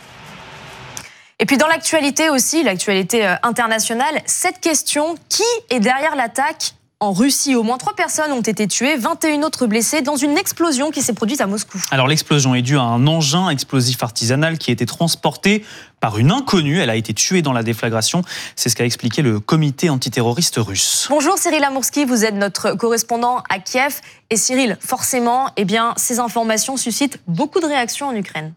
B: Et puis dans l'actualité aussi, l'actualité internationale, cette question, qui est derrière l'attaque en Russie ? Au moins trois personnes ont été tuées, vingt et une autres blessées dans une explosion qui s'est produite à Moscou.
C: Alors l'explosion est due à un engin explosif artisanal qui a été transporté par une inconnue. Elle a été tuée dans la déflagration. C'est ce qu'a expliqué le comité antiterroriste russe.
B: Bonjour Cyril Amourski, vous êtes notre correspondant à Kiev. Et Cyril, forcément, eh bien, ces informations suscitent beaucoup de réactions en Ukraine.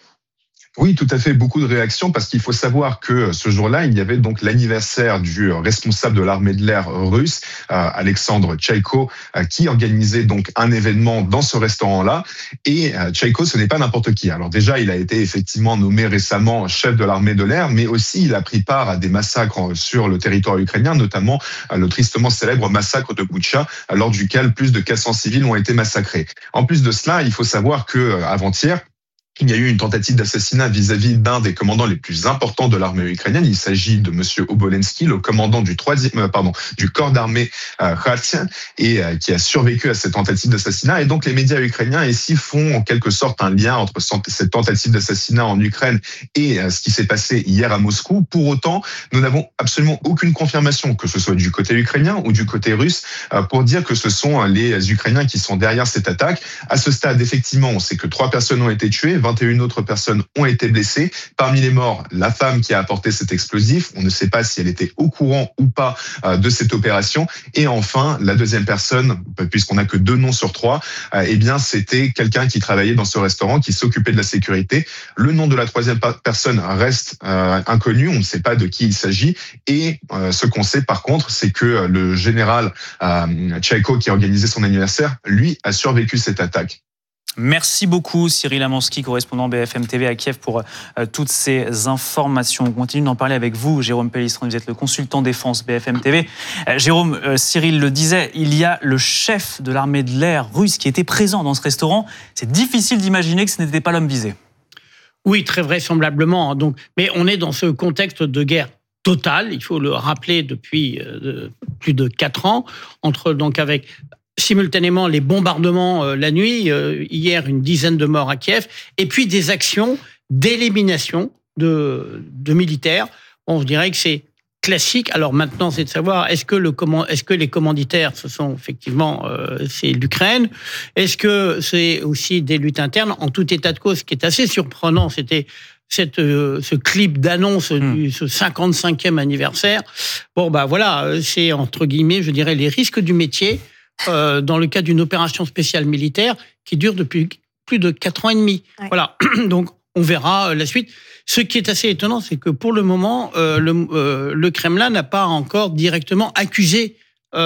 F: Oui, tout à fait, beaucoup de réactions parce qu'il faut savoir que ce jour-là, il y avait donc l'anniversaire du responsable de l'armée de l'air russe, Alexandre Tchaïko, qui organisait donc un événement dans ce restaurant-là. Et Tchaïko, ce n'est pas n'importe qui. Alors déjà, il a été effectivement nommé récemment chef de l'armée de l'air, mais aussi il a pris part à des massacres sur le territoire ukrainien, notamment le tristement célèbre massacre de Boutcha, lors duquel plus de quatre cents civils ont été massacrés. En plus de cela, il faut savoir que avant-hier, il y a eu une tentative d'assassinat vis-à-vis d'un des commandants les plus importants de l'armée ukrainienne. Il s'agit de monsieur Obolensky, le commandant du troisième, pardon, du corps d'armée euh, Khartien, et euh, qui a survécu à cette tentative d'assassinat. Et donc les médias ukrainiens ici font en quelque sorte un lien entre cette tentative d'assassinat en Ukraine et euh, ce qui s'est passé hier à Moscou. Pour autant, nous n'avons absolument aucune confirmation, que ce soit du côté ukrainien ou du côté russe, euh, pour dire que ce sont les Ukrainiens qui sont derrière cette attaque. À ce stade, effectivement, on sait que trois personnes ont été tuées, vingt et une autres personnes ont été blessées. Parmi les morts, la femme qui a apporté cet explosif. On ne sait pas si elle était au courant ou pas de cette opération. Et enfin, la deuxième personne, puisqu'on n'a que deux noms sur trois, eh bien, c'était quelqu'un qui travaillait dans ce restaurant, qui s'occupait de la sécurité. Le nom de la troisième personne reste euh, inconnu. On ne sait pas de qui il s'agit. Et euh, ce qu'on sait, par contre, c'est que le général euh, Tchaïko, qui a organisé son anniversaire, lui, a survécu cette attaque.
C: Merci beaucoup Cyril Amourski, correspondant B F M T V à Kiev, pour euh, toutes ces informations. On continue d'en parler avec vous, Jérôme Pellistron, vous êtes le consultant défense B F M T V. Euh, Jérôme, euh, Cyril le disait, il y a le chef de l'armée de l'air russe qui était présent dans ce restaurant. C'est difficile d'imaginer que ce n'était pas l'homme visé.
H: Oui, très vraisemblablement. Donc, mais on est dans ce contexte de guerre totale, il faut le rappeler, depuis euh, plus de quatre ans, entre donc avec... simultanément les bombardements euh, la nuit, euh, hier une dizaine de morts à Kiev, et puis des actions d'élimination de, de militaires. On dirait que c'est classique. Alors maintenant, c'est de savoir, est-ce que, le, est-ce que les commanditaires, ce sont effectivement euh, c'est l'Ukraine ? Est-ce que c'est aussi des luttes internes ? En tout état de cause, ce qui est assez surprenant, c'était Cette, euh, ce clip d'annonce mmh. du ce cinquante-cinquième anniversaire. Bon, bah voilà, c'est entre guillemets, je dirais, les risques du métier. Euh, dans le cadre d'une opération spéciale militaire qui dure depuis plus de quatre ans et demi. Ouais. Voilà, donc on verra la suite. Ce qui est assez étonnant, c'est que pour le moment, euh, le, euh, le Kremlin n'a pas encore directement accusé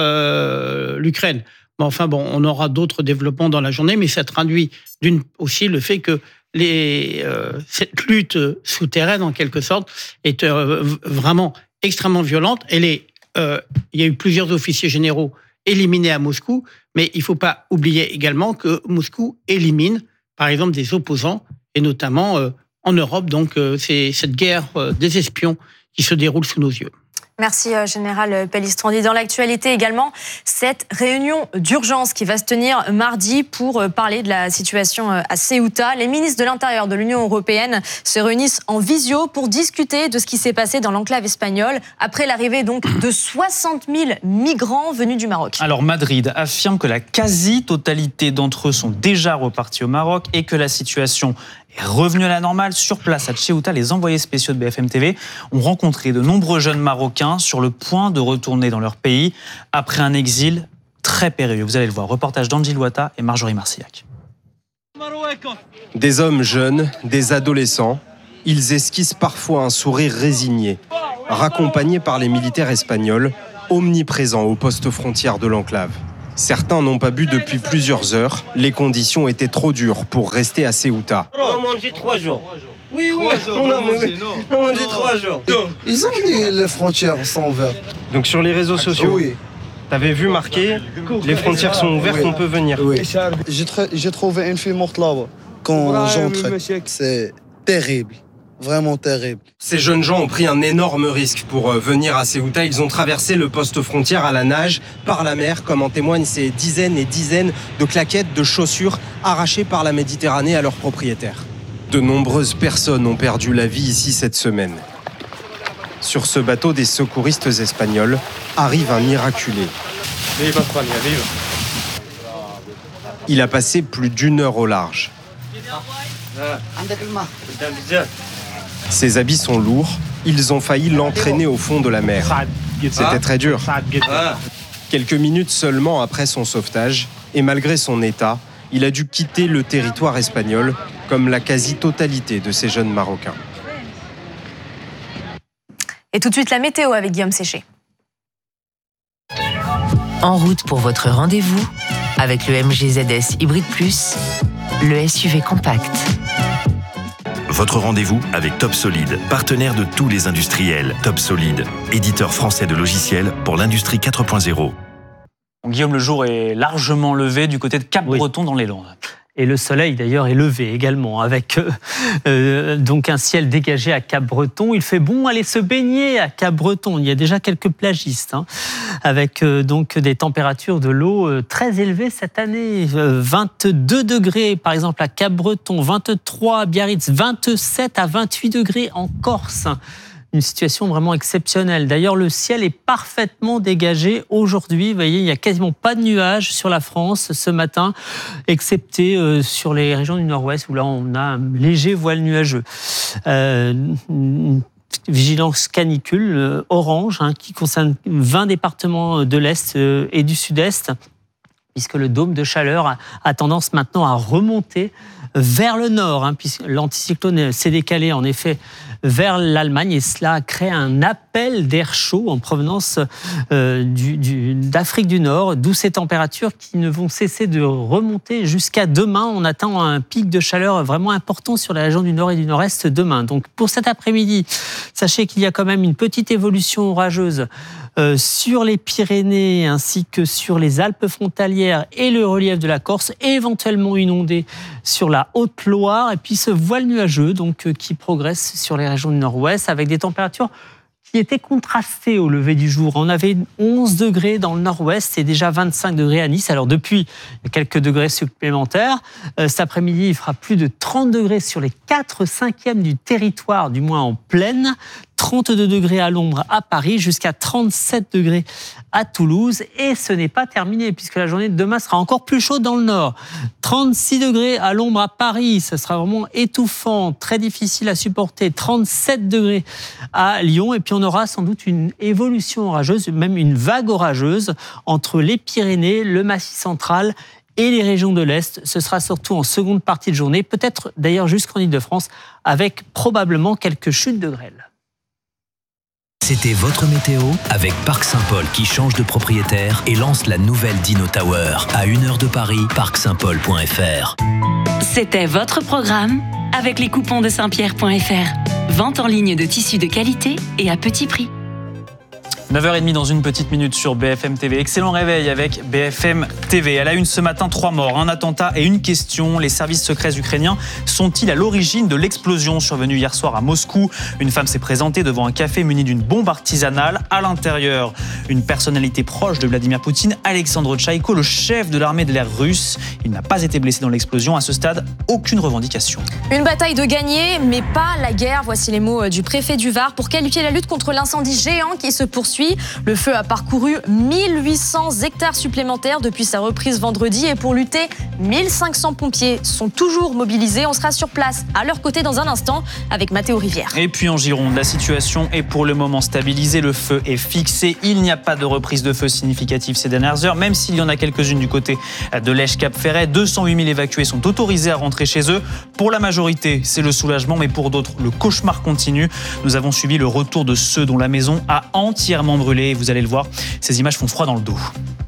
H: euh, l'Ukraine. Mais enfin bon, on aura d'autres développements dans la journée, mais ça traduit d'une, aussi le fait que les, euh, cette lutte souterraine, en quelque sorte, est euh, vraiment extrêmement violente. Elle est, euh, il y a eu plusieurs officiers généraux éliminés à Moscou, mais il ne faut pas oublier également que Moscou élimine, par exemple, des opposants, et notamment euh, en Europe. Donc, euh, c'est cette guerre euh, des espions qui se déroule sous nos yeux.
B: Merci Général Pellistrandi. Dans l'actualité également, cette réunion d'urgence qui va se tenir mardi pour parler de la situation à Ceuta. Les ministres de l'Intérieur de l'Union européenne se réunissent en visio pour discuter de ce qui s'est passé dans l'enclave espagnole après l'arrivée donc de soixante mille migrants venus du Maroc.
C: Alors Madrid affirme que la quasi-totalité d'entre eux sont déjà repartis au Maroc et que la situation est revenue à la normale. Sur place à Ceuta, les envoyés spéciaux de B F M T V ont rencontré de nombreux jeunes Marocains sur le point de retourner dans leur pays après un exil très périlleux. Vous allez le voir, reportage d'Angie Louata et Marjorie Marcillac.
G: Des hommes jeunes, des adolescents, ils esquissent parfois un sourire résigné, raccompagnés par les militaires espagnols, omniprésents au poste frontière de l'enclave. Certains n'ont pas bu depuis plusieurs heures. Les conditions étaient trop dures pour rester à Ceuta.
I: On a mangé trois jours. Oui, oui, on a mangé, on a mangé trois jours.
J: Ils ont dit les frontières sont ouvertes.
G: Donc sur les réseaux sociaux,
J: oui.
G: T'avais vu marqué les frontières sont ouvertes, oui. On peut venir.
J: Oui. J'ai, tr- j'ai trouvé une fille morte là-bas quand j'entrais. C'est terrible. Vraiment terrible.
G: Ces jeunes gens ont pris un énorme risque pour venir à Ceuta. Ils ont traversé le poste frontière à la nage, par la mer, comme en témoignent ces dizaines et dizaines de claquettes, de chaussures arrachées par la Méditerranée à leurs propriétaires. De nombreuses personnes ont perdu la vie ici cette semaine. Sur ce bateau des secouristes espagnols arrive un miraculé. Il a passé plus d'une heure au large. Ses habits sont lourds, ils ont failli l'entraîner au fond de la mer. C'était très dur. Quelques minutes seulement après son sauvetage, et malgré son état, il a dû quitter le territoire espagnol, comme la quasi-totalité de ces jeunes Marocains.
B: Et tout de suite la météo avec Guillaume Séché.
X: En route pour votre rendez-vous avec le M G Z S Hybrid Plus, le S U V compact.
Y: Votre rendez-vous avec Top Solid, partenaire de tous les industriels. Top Solid, éditeur français de logiciels pour l'industrie quatre point zéro.
C: Guillaume, le jour est largement levé du côté de Cap-Breton, oui, dans les Landes.
L: Et le soleil, d'ailleurs, est levé également, avec euh, donc un ciel dégagé à Cap-Breton. Il fait bon aller se baigner à Cap-Breton. Il y a déjà quelques plagistes, hein, avec euh, donc des températures de l'eau euh, très élevées cette année. Euh, vingt-deux degrés, par exemple, à Cap-Breton, vingt-trois à Biarritz, vingt-sept à vingt-huit degrés en Corse. Une situation vraiment exceptionnelle. D'ailleurs, le ciel est parfaitement dégagé aujourd'hui. Vous voyez, il n'y a quasiment pas de nuages sur la France ce matin, excepté euh, sur les régions du nord-ouest où là, on a un léger voile nuageux. Euh, une vigilance canicule euh, orange hein, qui concerne vingt départements de l'Est euh, et du Sud-Est, puisque le dôme de chaleur a, a tendance maintenant à remonter vers le nord, hein, puisque l'anticyclone s'est décalé en effet vers l'Allemagne et cela crée un appel d'air chaud en provenance euh, du, du, d'Afrique du Nord, d'où ces températures qui ne vont cesser de remonter jusqu'à demain. On attend un pic de chaleur vraiment important sur la région du Nord et du Nord-Est demain. Donc pour cet après-midi, sachez qu'il y a quand même une petite évolution orageuse euh, sur les Pyrénées ainsi que sur les Alpes frontalières et le relief de la Corse, et éventuellement une ondée sur la Haute-Loire, et puis ce voile nuageux donc, euh, qui progresse sur les régions du Nord-Ouest avec des températures qui étaient contrastées au lever du jour. On avait onze degrés dans le Nord-Ouest et déjà vingt-cinq degrés à Nice. Alors depuis, il y a quelques degrés supplémentaires. Euh, cet après-midi, il fera plus de trente degrés sur les quatre cinquièmes du territoire, du moins en plaine. trente-deux degrés à l'ombre à Paris, jusqu'à trente-sept degrés à Toulouse. Et ce n'est pas terminé, puisque la journée de demain sera encore plus chaude dans le nord. trente-six degrés à l'ombre à Paris, ce sera vraiment étouffant, très difficile à supporter. trente-sept degrés à Lyon. Et puis on aura sans doute une évolution orageuse, même une vague orageuse, entre les Pyrénées, le Massif central et les régions de l'Est. Ce sera surtout en seconde partie de journée, peut-être d'ailleurs jusqu'en Île-de-France, avec probablement quelques chutes de grêle.
Z: C'était votre météo avec Parc Saint-Paul qui change de propriétaire et lance la nouvelle Dino Tower à une heure de Paris, parc saint paul point f r.
K: C'était votre programme avec les coupons de saint pierre point f r. Vente en ligne de tissus de qualité et à petit prix.
C: neuf heures trente dans une petite minute sur B F M T V. Excellent réveil avec B F M T V. À la une ce matin, trois morts, un attentat et une question. Les services secrets ukrainiens sont-ils à l'origine de l'explosion survenue hier soir à Moscou? Une femme s'est présentée devant un café muni d'une bombe artisanale. À l'intérieur, une personnalité proche de Vladimir Poutine, Alexandre Tchaïko, le chef de l'armée de l'air russe. Il n'a pas été blessé dans l'explosion. À ce stade, aucune revendication.
B: Une bataille de gagner, mais pas la guerre. Voici les mots du préfet du Var pour qualifier la lutte contre l'incendie géant qui se poursuit. Le feu a parcouru mille huit cents hectares supplémentaires depuis sa reprise vendredi et pour lutter, mille cinq cents pompiers sont toujours mobilisés. On sera sur place à leur côté dans un instant avec Mathéo Rivière.
C: Et puis en Gironde, la situation est pour le moment stabilisée. Le feu est fixé. Il n'y a pas de reprise de feu significative ces dernières heures, même s'il y en a quelques-unes du côté de Lèche-Cap-Ferret. deux cent huit mille évacués sont autorisés à rentrer chez eux. Pour la majorité, c'est le soulagement, mais pour d'autres, le cauchemar continue. Nous avons suivi le retour de ceux dont la maison a entièrement brûlé. Vous allez le voir, ces images font froid dans le dos.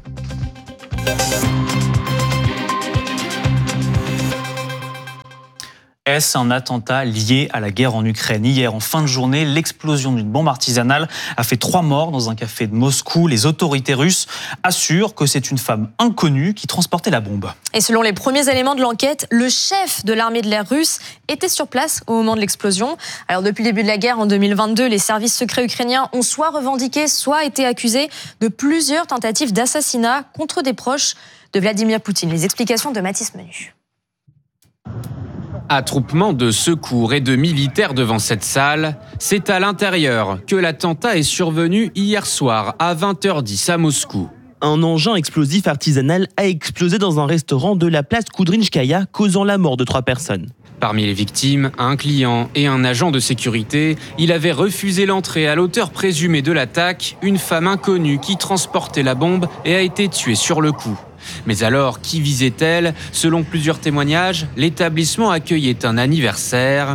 C: Est-ce un attentat lié à la guerre en Ukraine? Hier, en fin de journée, l'explosion d'une bombe artisanale a fait trois morts dans un café de Moscou. Les autorités russes assurent que c'est une femme inconnue qui transportait la bombe.
B: Et selon les premiers éléments de l'enquête, le chef de l'armée de l'air russe était sur place au moment de l'explosion. Alors depuis le début de la guerre en deux mille vingt-deux, les services secrets ukrainiens ont soit revendiqué, soit été accusés de plusieurs tentatives d'assassinat contre des proches de Vladimir Poutine. Les explications de Mathis Menu.
M: Attroupement de secours et de militaires devant cette salle, c'est à l'intérieur que l'attentat est survenu hier soir à vingt heures dix à Moscou.
Q: Un engin explosif artisanal a explosé dans un restaurant de la place Koudrinskaya, causant la mort de trois personnes.
M: Parmi les victimes, un client et un agent de sécurité. Il avait refusé l'entrée à l'auteur présumé de l'attaque, une femme inconnue qui transportait la bombe et a été tuée sur le coup. Mais alors, qui visait-elle? Selon plusieurs témoignages, l'établissement accueillait un anniversaire.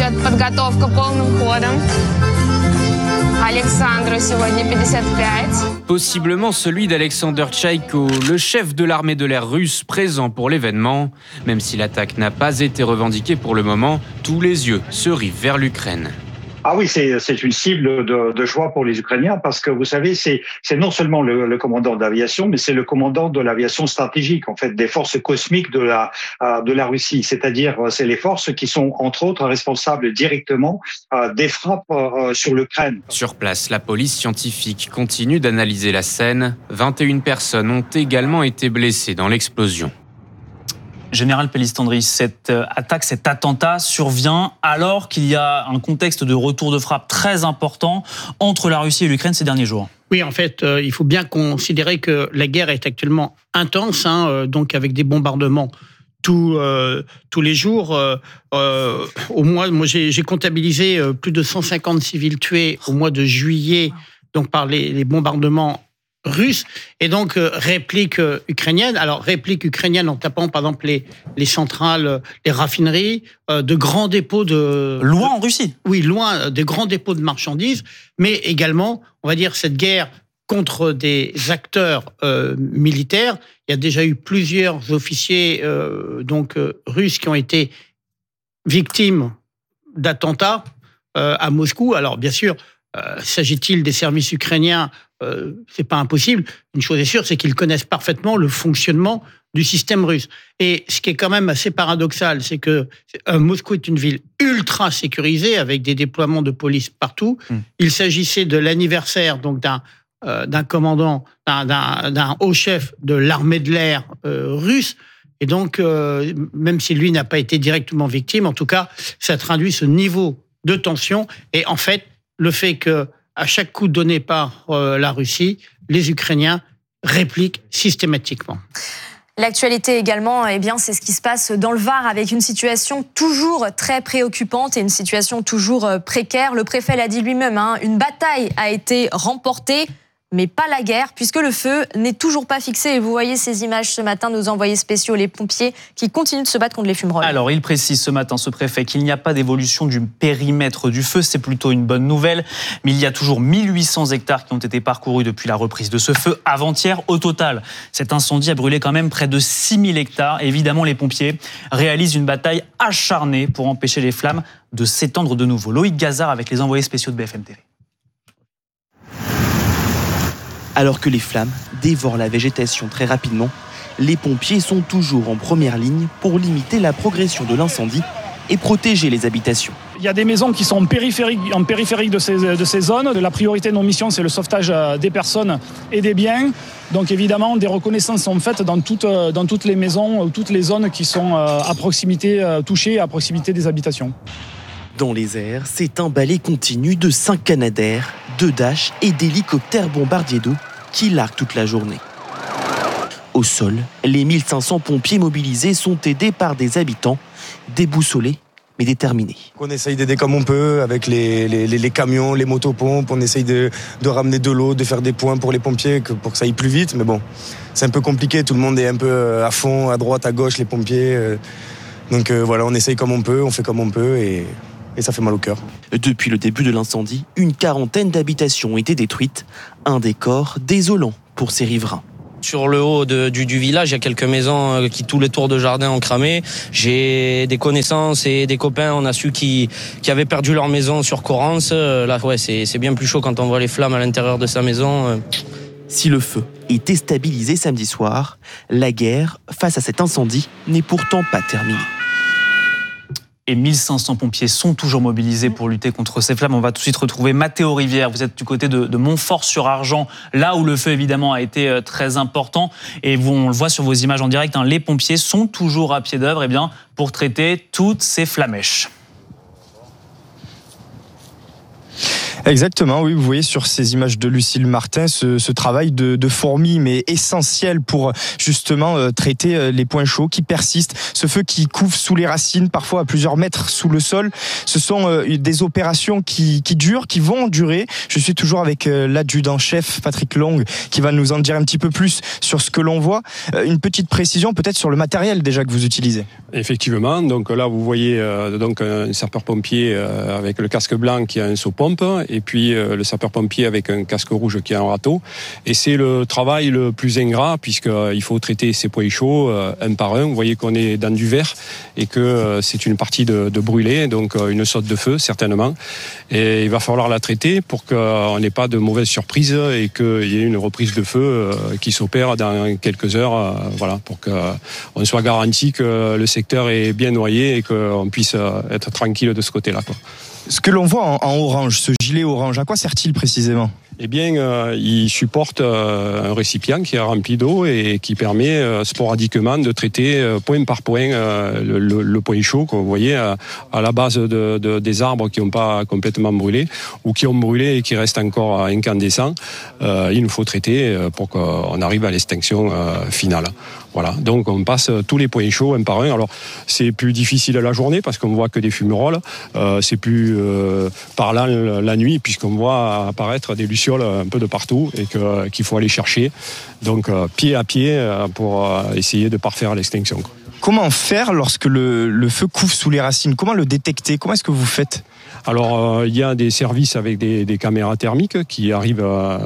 M: Possiblement celui d'Alexandre Tchaïko, le chef de l'armée de l'air russe présent pour l'événement. Même si l'attaque n'a pas été revendiquée pour le moment, tous les yeux se rivent vers l'Ukraine.
N: Ah oui, c'est, c'est une cible de, de joie pour les Ukrainiens parce que vous savez, c'est, c'est non seulement le, le commandant d'aviation, mais c'est le commandant de l'aviation stratégique, en fait, des forces cosmiques de la, de la Russie. C'est-à-dire, c'est les forces qui sont, entre autres, responsables directement des frappes sur l'Ukraine.
M: Sur place, la police scientifique continue d'analyser la scène. vingt et une personnes ont également été blessées dans l'explosion.
C: Général Pellistandri, cette attaque, cet attentat survient alors qu'il y a un contexte de retour de frappe très important entre la Russie et l'Ukraine ces derniers jours.
H: Oui, en fait, euh, il faut bien considérer que la guerre est actuellement intense, hein, euh, donc avec des bombardements tous, euh, tous les jours. Euh, euh, au mois, moi, j'ai, j'ai comptabilisé euh, plus de cent cinquante civils tués au mois de juillet, donc par les, les bombardements russe, et donc euh, réplique euh, ukrainienne. Alors, réplique ukrainienne en tapant, par exemple, les, les centrales, les raffineries, euh, de grands dépôts de...
C: Loin
H: de,
C: en Russie.
H: Oui, loin, euh, des grands dépôts de marchandises, mais également, on va dire, cette guerre contre des acteurs euh, militaires. Il y a déjà eu plusieurs officiers euh, donc euh, russes qui ont été victimes d'attentats euh, à Moscou. Alors, bien sûr, euh, s'agit-il des services ukrainiens? Euh, c'est pas impossible. Une chose est sûre, c'est qu'ils connaissent parfaitement le fonctionnement du système russe. Et ce qui est quand même assez paradoxal, c'est que euh, Moscou est une ville ultra sécurisée avec des déploiements de police partout. Mmh. Il s'agissait de l'anniversaire donc d'un euh, d'un commandant, d'un, d'un, d'un haut chef de l'armée de l'air euh, russe. Et donc, euh, même si lui n'a pas été directement victime, en tout cas, ça traduit ce niveau de tension. Et en fait, le fait que à chaque coup donné par euh, la Russie, les Ukrainiens répliquent systématiquement.
B: L'actualité également, eh bien, c'est ce qui se passe dans le Var avec une situation toujours très préoccupante et une situation toujours précaire. Le préfet l'a dit lui-même, hein, une bataille a été remportée, mais pas la guerre, puisque le feu n'est toujours pas fixé. Et vous voyez ces images ce matin, nos envoyés spéciaux, les pompiers, qui continuent de se battre contre les fumerolles.
C: Alors, il précise ce matin, ce préfet, qu'il n'y a pas d'évolution du périmètre du feu. C'est plutôt une bonne nouvelle. Mais il y a toujours mille huit cents hectares qui ont été parcourus depuis la reprise de ce feu avant-hier. Au total, cet incendie a brûlé quand même près de six mille hectares. Évidemment, les pompiers réalisent une bataille acharnée pour empêcher les flammes de s'étendre de nouveau. Loïc Gazard avec les envoyés spéciaux de B F M T V.
Q: Alors que les flammes dévorent la végétation très rapidement, les pompiers sont toujours en première ligne pour limiter la progression de l'incendie et protéger les habitations.
O: Il y a des maisons qui sont en périphérique, en périphérique de, ces, de ces zones. La priorité de nos missions, c'est le sauvetage des personnes et des biens. Donc évidemment, des reconnaissances sont faites dans toutes, dans toutes les maisons, toutes les zones qui sont à proximité, touchées, à proximité des habitations.
Q: Dans les airs, c'est un balai continu de cinq Canadair, deux Dash et d'hélicoptères bombardiers d'eau qui larguent toute la journée. Au sol, les mille cinq cents pompiers mobilisés sont aidés par des habitants, déboussolés mais déterminés.
P: On essaye d'aider comme on peut avec les, les, les camions, les motopompes, on essaye de, de ramener de l'eau, de faire des points pour les pompiers pour que ça aille plus vite, mais bon, c'est un peu compliqué, tout le monde est un peu à fond, à droite, à gauche, les pompiers. Donc voilà, on essaye comme on peut, on fait comme on peut et... Et ça fait mal au cœur.
Q: Depuis le début de l'incendie, une quarantaine d'habitations ont été détruites. Un décor désolant pour ces riverains.
R: Sur le haut de, du, du village, il y a quelques maisons qui, tous les tours de jardin, ont cramé. J'ai des connaissances et des copains, on a su qui, qui avaient perdu leur maison sur Corrance. Là, ouais, c'est, c'est bien plus chaud quand on voit les flammes à l'intérieur de sa maison.
Q: Si le feu est déstabilisé samedi soir, la guerre face à cet incendie n'est pourtant pas terminée.
C: Et mille cinq cents pompiers sont toujours mobilisés pour lutter contre ces flammes. On va tout de suite retrouver Mathéo Rivière. Vous êtes du côté de, de Montfort-sur-Argent, là où le feu évidemment a été très important. Et vous, on le voit sur vos images en direct, hein, les pompiers sont toujours à pied d'œuvre eh bien, pour traiter toutes ces flamèches.
S: Exactement, oui, vous voyez sur ces images de Lucille Martin ce, ce travail de, de fourmi, mais essentiel pour justement euh, traiter euh, les points chauds qui persistent, ce feu qui couve sous les racines, parfois à plusieurs mètres sous le sol. Ce sont euh, des opérations qui, qui durent, qui vont durer. Je suis toujours avec euh, l'adjudant-chef Patrick Long qui va nous en dire un petit peu plus sur ce que l'on voit. Euh, une petite précision peut-être sur le matériel déjà que vous utilisez.
T: Effectivement, donc là vous voyez euh, donc un sapeur-pompier euh, avec le casque blanc qui a un seau-pompe, et puis euh, le sapeur-pompier avec un casque rouge qui a un râteau. Et c'est le travail le plus ingrat puisqu'il euh, faut traiter ces points chauds euh, un par un. Vous voyez qu'on est dans du verre et que euh, c'est une partie de, de brûlé, donc euh, une saute de feu certainement. Et il va falloir la traiter pour qu'on n'ait pas de mauvaises surprises et qu'il y ait une reprise de feu euh, qui s'opère dans quelques heures, euh, voilà, pour qu'on soit garanti que le secteur est bien noyé et qu'on puisse euh, être tranquille de ce côté-là, quoi.
S: Ce que l'on voit en, en orange, ce gilet orange, à quoi sert-il précisément ?
T: Eh bien, euh, il supporte euh, un récipient qui est rempli d'eau et qui permet euh, sporadiquement de traiter euh, point par point euh, le, le, le point chaud que vous voyez à, à la base de, de, des arbres qui n'ont pas complètement brûlé ou qui ont brûlé et qui restent encore incandescents. Euh, il nous faut traiter pour qu'on arrive à l'extinction euh, finale. Voilà, donc on passe tous les points chauds un par un. Alors c'est plus difficile à la journée parce qu'on voit que des fumerolles. Euh, c'est plus euh, parlant la nuit puisqu'on voit apparaître des lucioles un peu de partout et que, qu'il faut aller chercher. Donc euh, pied à pied euh, pour euh, essayer de parfaire l'extinction.
S: Comment faire lorsque le, le feu couve sous les racines ? Comment le détecter ? Comment est-ce que vous faites ?
T: Alors euh, il y a des services avec des, des caméras thermiques qui arrivent à...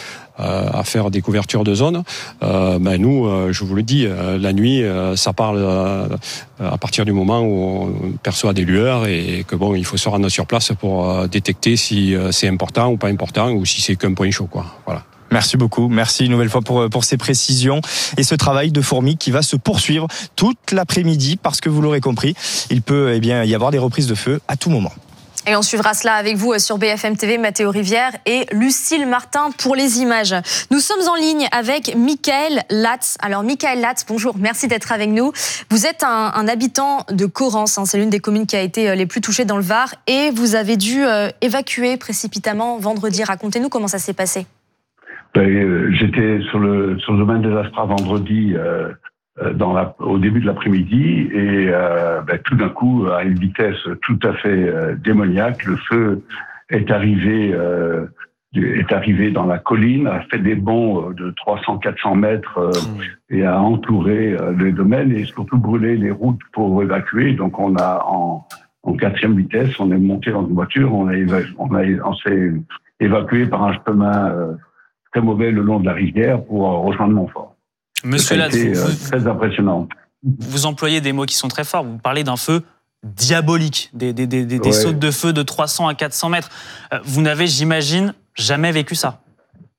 T: à faire des couvertures de zone. Euh, ben nous, euh, je vous le dis, euh, la nuit, euh, ça parle euh, à partir du moment où on perçoit des lueurs et que bon, il faut se rendre sur place pour euh, détecter si euh, c'est important ou pas important ou si c'est qu'un point chaud, quoi. Voilà.
S: Merci beaucoup, merci une nouvelle fois pour, pour ces précisions et ce travail de fourmi qui va se poursuivre toute l'après-midi parce que vous l'aurez compris, il peut eh bien, y avoir des reprises de feu à tout moment.
B: Et on suivra cela avec vous sur B F M T V, Mathéo Rivière et Lucille Martin pour les images. Nous sommes en ligne avec Michael Latz. Alors Michael Latz, bonjour, merci d'être avec nous. Vous êtes un, un habitant de Corrance, hein, c'est l'une des communes qui a été les plus touchées dans le Var et vous avez dû euh, évacuer précipitamment vendredi. Racontez-nous comment ça s'est passé.
U: Ben, euh, j'étais sur le, sur le domaine des Aspras vendredi euh, Dans la, au début de l'après-midi et euh, ben, tout d'un coup, à une vitesse tout à fait euh, démoniaque, le feu est arrivé, euh, est arrivé dans la colline, a fait des bonds de trois cents à quatre cents mètres euh, et a entouré euh, les domaines et surtout brûlé les routes pour évacuer. Donc on a en, en quatrième vitesse, on est monté dans une voiture, on a, éva- on a on s'est évacué par un chemin euh, très mauvais le long de la rivière pour rejoindre Montfort.
C: Monsieur Latz,
U: vous,
C: vous,
U: très impressionnant.
C: Vous employez des mots qui sont très forts. Vous parlez d'un feu diabolique, des, des, des, des ouais. sautes de feu de trois cents à quatre cents mètres. Vous n'avez, j'imagine, jamais vécu ça.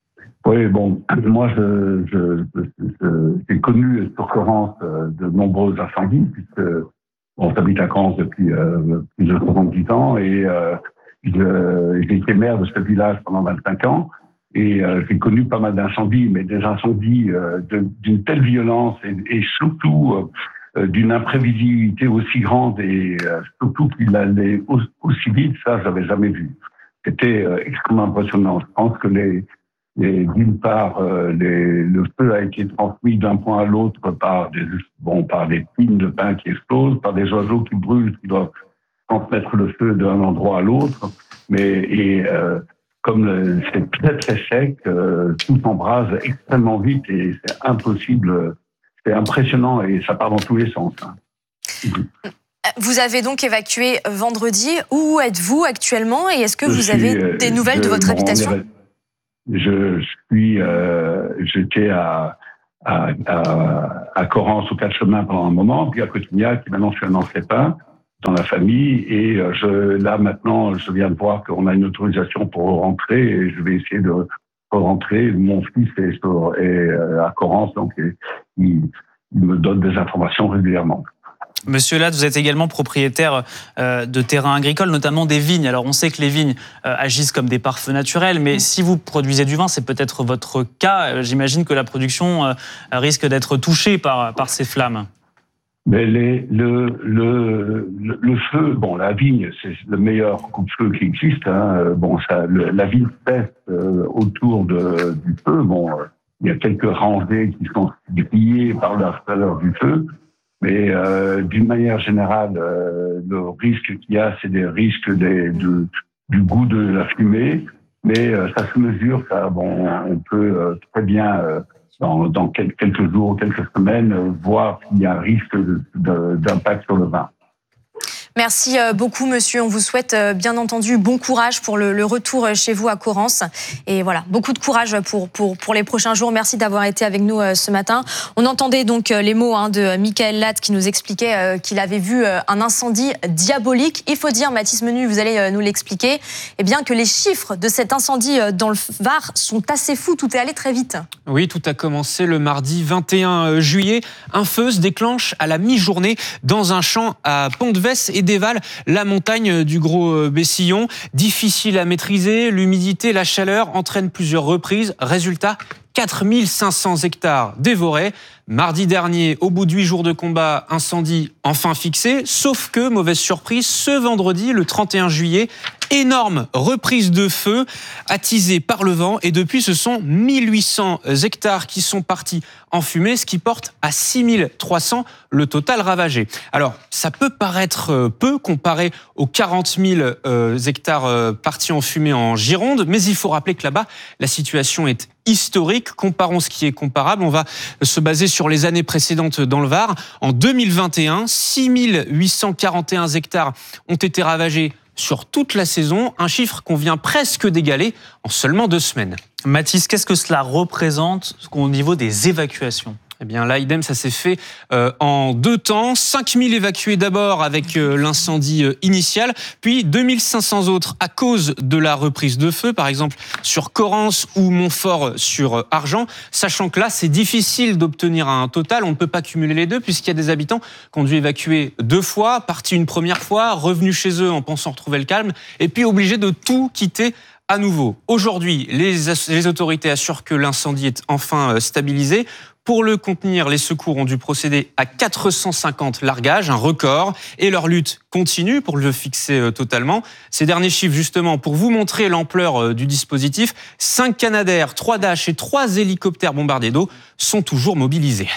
U: Oui, bon, moi, je, je, je, j'ai connu sur Corrence de nombreux incendies, puisque on habite à Corrence depuis euh, plus de soixante-dix ans, et euh, je, j'ai été maire de ce village pendant vingt-cinq ans, et euh, j'ai connu pas mal d'incendies, mais des incendies euh, de, d'une telle violence, et, et surtout euh, d'une imprévisibilité aussi grande, et euh, surtout qu'il allait aussi vite, ça, j'avais jamais vu. C'était euh, extrêmement impressionnant. Je pense que les Et d'une part, euh, les, le feu a été transmis d'un point à l'autre par des, bon, par des pines de pin qui explosent, par des oiseaux qui brûlent, qui doivent transmettre le feu d'un endroit à l'autre. Mais et euh, comme le, c'est très très sec, euh, tout embrase extrêmement vite et c'est impossible. C'est impressionnant et ça part dans tous les sens. Hein.
B: Vous avez donc évacué vendredi. Où êtes-vous actuellement et est-ce que
U: je
B: vous
U: suis,
B: avez des nouvelles
U: je,
B: de votre
U: bon,
B: habitation?
U: Je suis, euh, j'étais à, à, à, à Corrence, au Quatre Chemins pendant un moment, puis à Cotignac, qui maintenant je suis un ancépin dans la famille, et je, là maintenant, je viens de voir qu'on a une autorisation pour rentrer, et je vais essayer de rentrer. Mon fils est, est à Corrence, donc il, il me donne des informations régulièrement.
C: Monsieur Latte, vous êtes également propriétaire euh, de terrains agricoles, notamment des vignes. Alors on sait que les vignes euh, agissent comme des pare-feux naturels, mais si vous produisez du vin, c'est peut-être votre cas. J'imagine que la production euh, risque d'être touchée par, par ces flammes.
U: Mais les, le, le, le, le feu, bon, la vigne, c'est le meilleur coupe-feu qui existe. Hein. Bon, ça, le, la vigne pèse euh, autour de, du feu. Bon, euh, il y a quelques rangées qui sont grillées par la chaleur du feu. Mais euh, d'une manière générale, euh, le risque qu'il y a, c'est des risques des, de, du goût de la fumée. Mais euh, ça se mesure, ça, bon, on peut euh, très bien, euh, dans, dans quelques jours, quelques semaines, euh, voir s'il y a un risque de, de, d'impact sur le vin.
B: Merci beaucoup, monsieur. On vous souhaite bien entendu bon courage pour le, le retour chez vous à Corrence. Et voilà, beaucoup de courage pour, pour, pour les prochains jours. Merci d'avoir été avec nous ce matin. On entendait donc les mots hein, de Michael Latte qui nous expliquait qu'il avait vu un incendie diabolique. Il faut dire, Mathis Menu, vous allez nous l'expliquer, eh bien que les chiffres de cet incendie dans le Var sont assez fous. Tout est allé très vite.
M: Oui, tout a commencé le mardi vingt et un juillet. Un feu se déclenche à la mi-journée dans un champ à Pont-de-Vesse et dévale la montagne du Gros Bessillon. Difficile à maîtriser, l'humidité, la chaleur entraînent plusieurs reprises. Résultat, quatre mille cinq cents hectares dévorés. Mardi dernier, au bout de huit jours de combat, incendie enfin fixé. Sauf que, mauvaise surprise, ce vendredi, le trente et un juillet, énorme reprise de feu attisée par le vent. Et depuis, ce sont mille huit cents hectares qui sont partis en fumée, ce qui porte à six mille trois cents le total ravagé. Alors, ça peut paraître peu comparé aux quarante mille hectares partis en fumée en Gironde, mais il faut rappeler que là-bas, la situation est historique. Comparons ce qui est comparable. On va se baser sur les années précédentes dans le Var. En deux mille vingt et un, six mille huit cent quarante et un hectares ont été ravagés sur toute la saison, un chiffre qu'on vient presque d'égaler en seulement deux semaines.
C: Mathis, qu'est-ce que cela représente au niveau des évacuations ?
M: Eh bien, là, idem, ça s'est fait euh, en deux temps. cinq mille évacués d'abord avec euh, l'incendie euh, initial, puis deux mille cinq cents autres à cause de la reprise de feu, par exemple sur Corrence ou Montfort sur euh, Argens, sachant que là, c'est difficile d'obtenir un total. On ne peut pas cumuler les deux puisqu'il y a des habitants qui ont dû évacuer deux fois, partis une première fois, revenus chez eux en pensant retrouver le calme, et puis obligés de tout quitter à nouveau. Aujourd'hui, les, les autorités assurent que l'incendie est enfin euh, stabilisé. Pour le contenir, les secours ont dû procéder à quatre cent cinquante largages, un record, et leur lutte continue pour le fixer totalement. Ces derniers chiffres, justement, pour vous montrer l'ampleur du dispositif, cinq Canadair, trois Dash et trois hélicoptères bombardiers d'eau sont toujours mobilisés.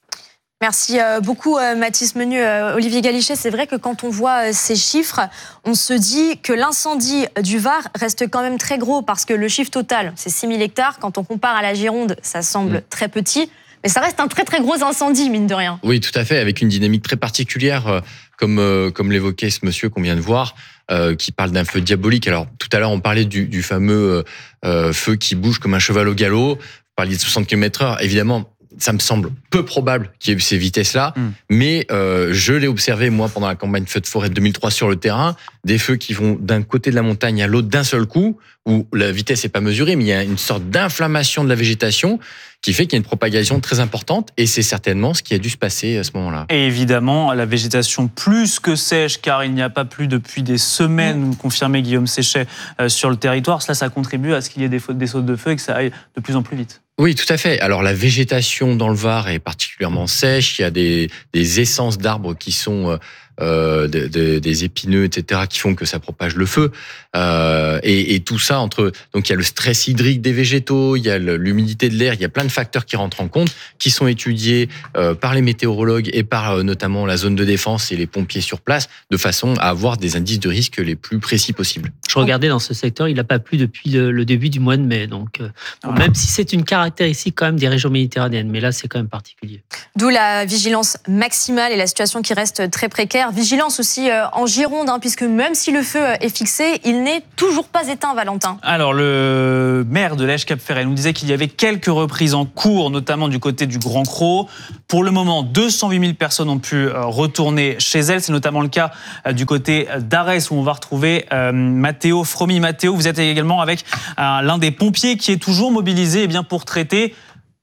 B: Merci beaucoup Mathis Menu. Olivier Galichet, c'est vrai que quand on voit ces chiffres, on se dit que l'incendie du Var reste quand même très gros parce que le chiffre total, c'est six mille hectares. Quand on compare à la Gironde, ça semble mmh. très petit. Mais ça reste un très très gros incendie, mine de rien.
A: Oui, tout à fait, avec une dynamique très particulière, comme, euh, comme l'évoquait ce monsieur qu'on vient de voir, euh, qui parle d'un feu diabolique. Alors, tout à l'heure, on parlait du, du fameux euh, feu qui bouge comme un cheval au galop. Vous parliez de soixante kilomètres heure. Évidemment, ça me semble peu probable qu'il y ait eu ces vitesses-là,
C: Mm.
A: mais euh, je l'ai observé, moi, pendant la campagne Feux de forêt deux mille trois sur le terrain, des feux qui vont d'un côté de la montagne à l'autre d'un seul coup, où la vitesse n'est pas mesurée, mais il y a une sorte d'inflammation de la végétation qui fait qu'il y a une propagation très importante, et c'est certainement ce qui a dû se passer à ce moment-là.
C: Et évidemment, la végétation plus que sèche, car il n'y a pas plu depuis des semaines, nous confirmait Guillaume Séchet euh, sur le territoire. Cela, ça contribue à ce qu'il y ait des, fautes, des sautes de feu et que ça aille de plus en plus vite.
A: Oui, tout à fait. Alors la végétation dans le Var est particulièrement sèche. Il y a des, des essences d'arbres qui sont euh, de, de, des épineux, et cetera, qui font que ça propage le feu. Euh, et, et tout ça entre donc il y a le stress hydrique des végétaux, il y a l'humidité de l'air, il y a plein de facteurs qui rentrent en compte, qui sont étudiés euh, par les météorologues et par euh, notamment la zone de défense et les pompiers sur place, de façon à avoir des indices de risque les plus précis possibles.
L: Je regardais dans ce secteur, il n'a pas plu depuis le, le début du mois de mai, donc euh, bon, même si c'est une caractéristique quand même des régions méditerranéennes, mais là c'est quand même particulier.
B: D'où la vigilance maximale et la situation qui reste très précaire. Vigilance aussi euh, en Gironde, hein, puisque même si le feu est fixé, il n'est toujours pas éteint, Valentin.
C: Alors, le maire de Lège-Cap-Ferret nous disait qu'il y avait quelques reprises en cours, notamment du côté du Grand Cros. Pour le moment, deux cent huit mille personnes ont pu retourner chez elles. C'est notamment le cas du côté d'Arès, où on va retrouver euh, Matteo Fromi. Matteo, vous êtes également avec euh, l'un des pompiers qui est toujours mobilisé eh bien, pour traiter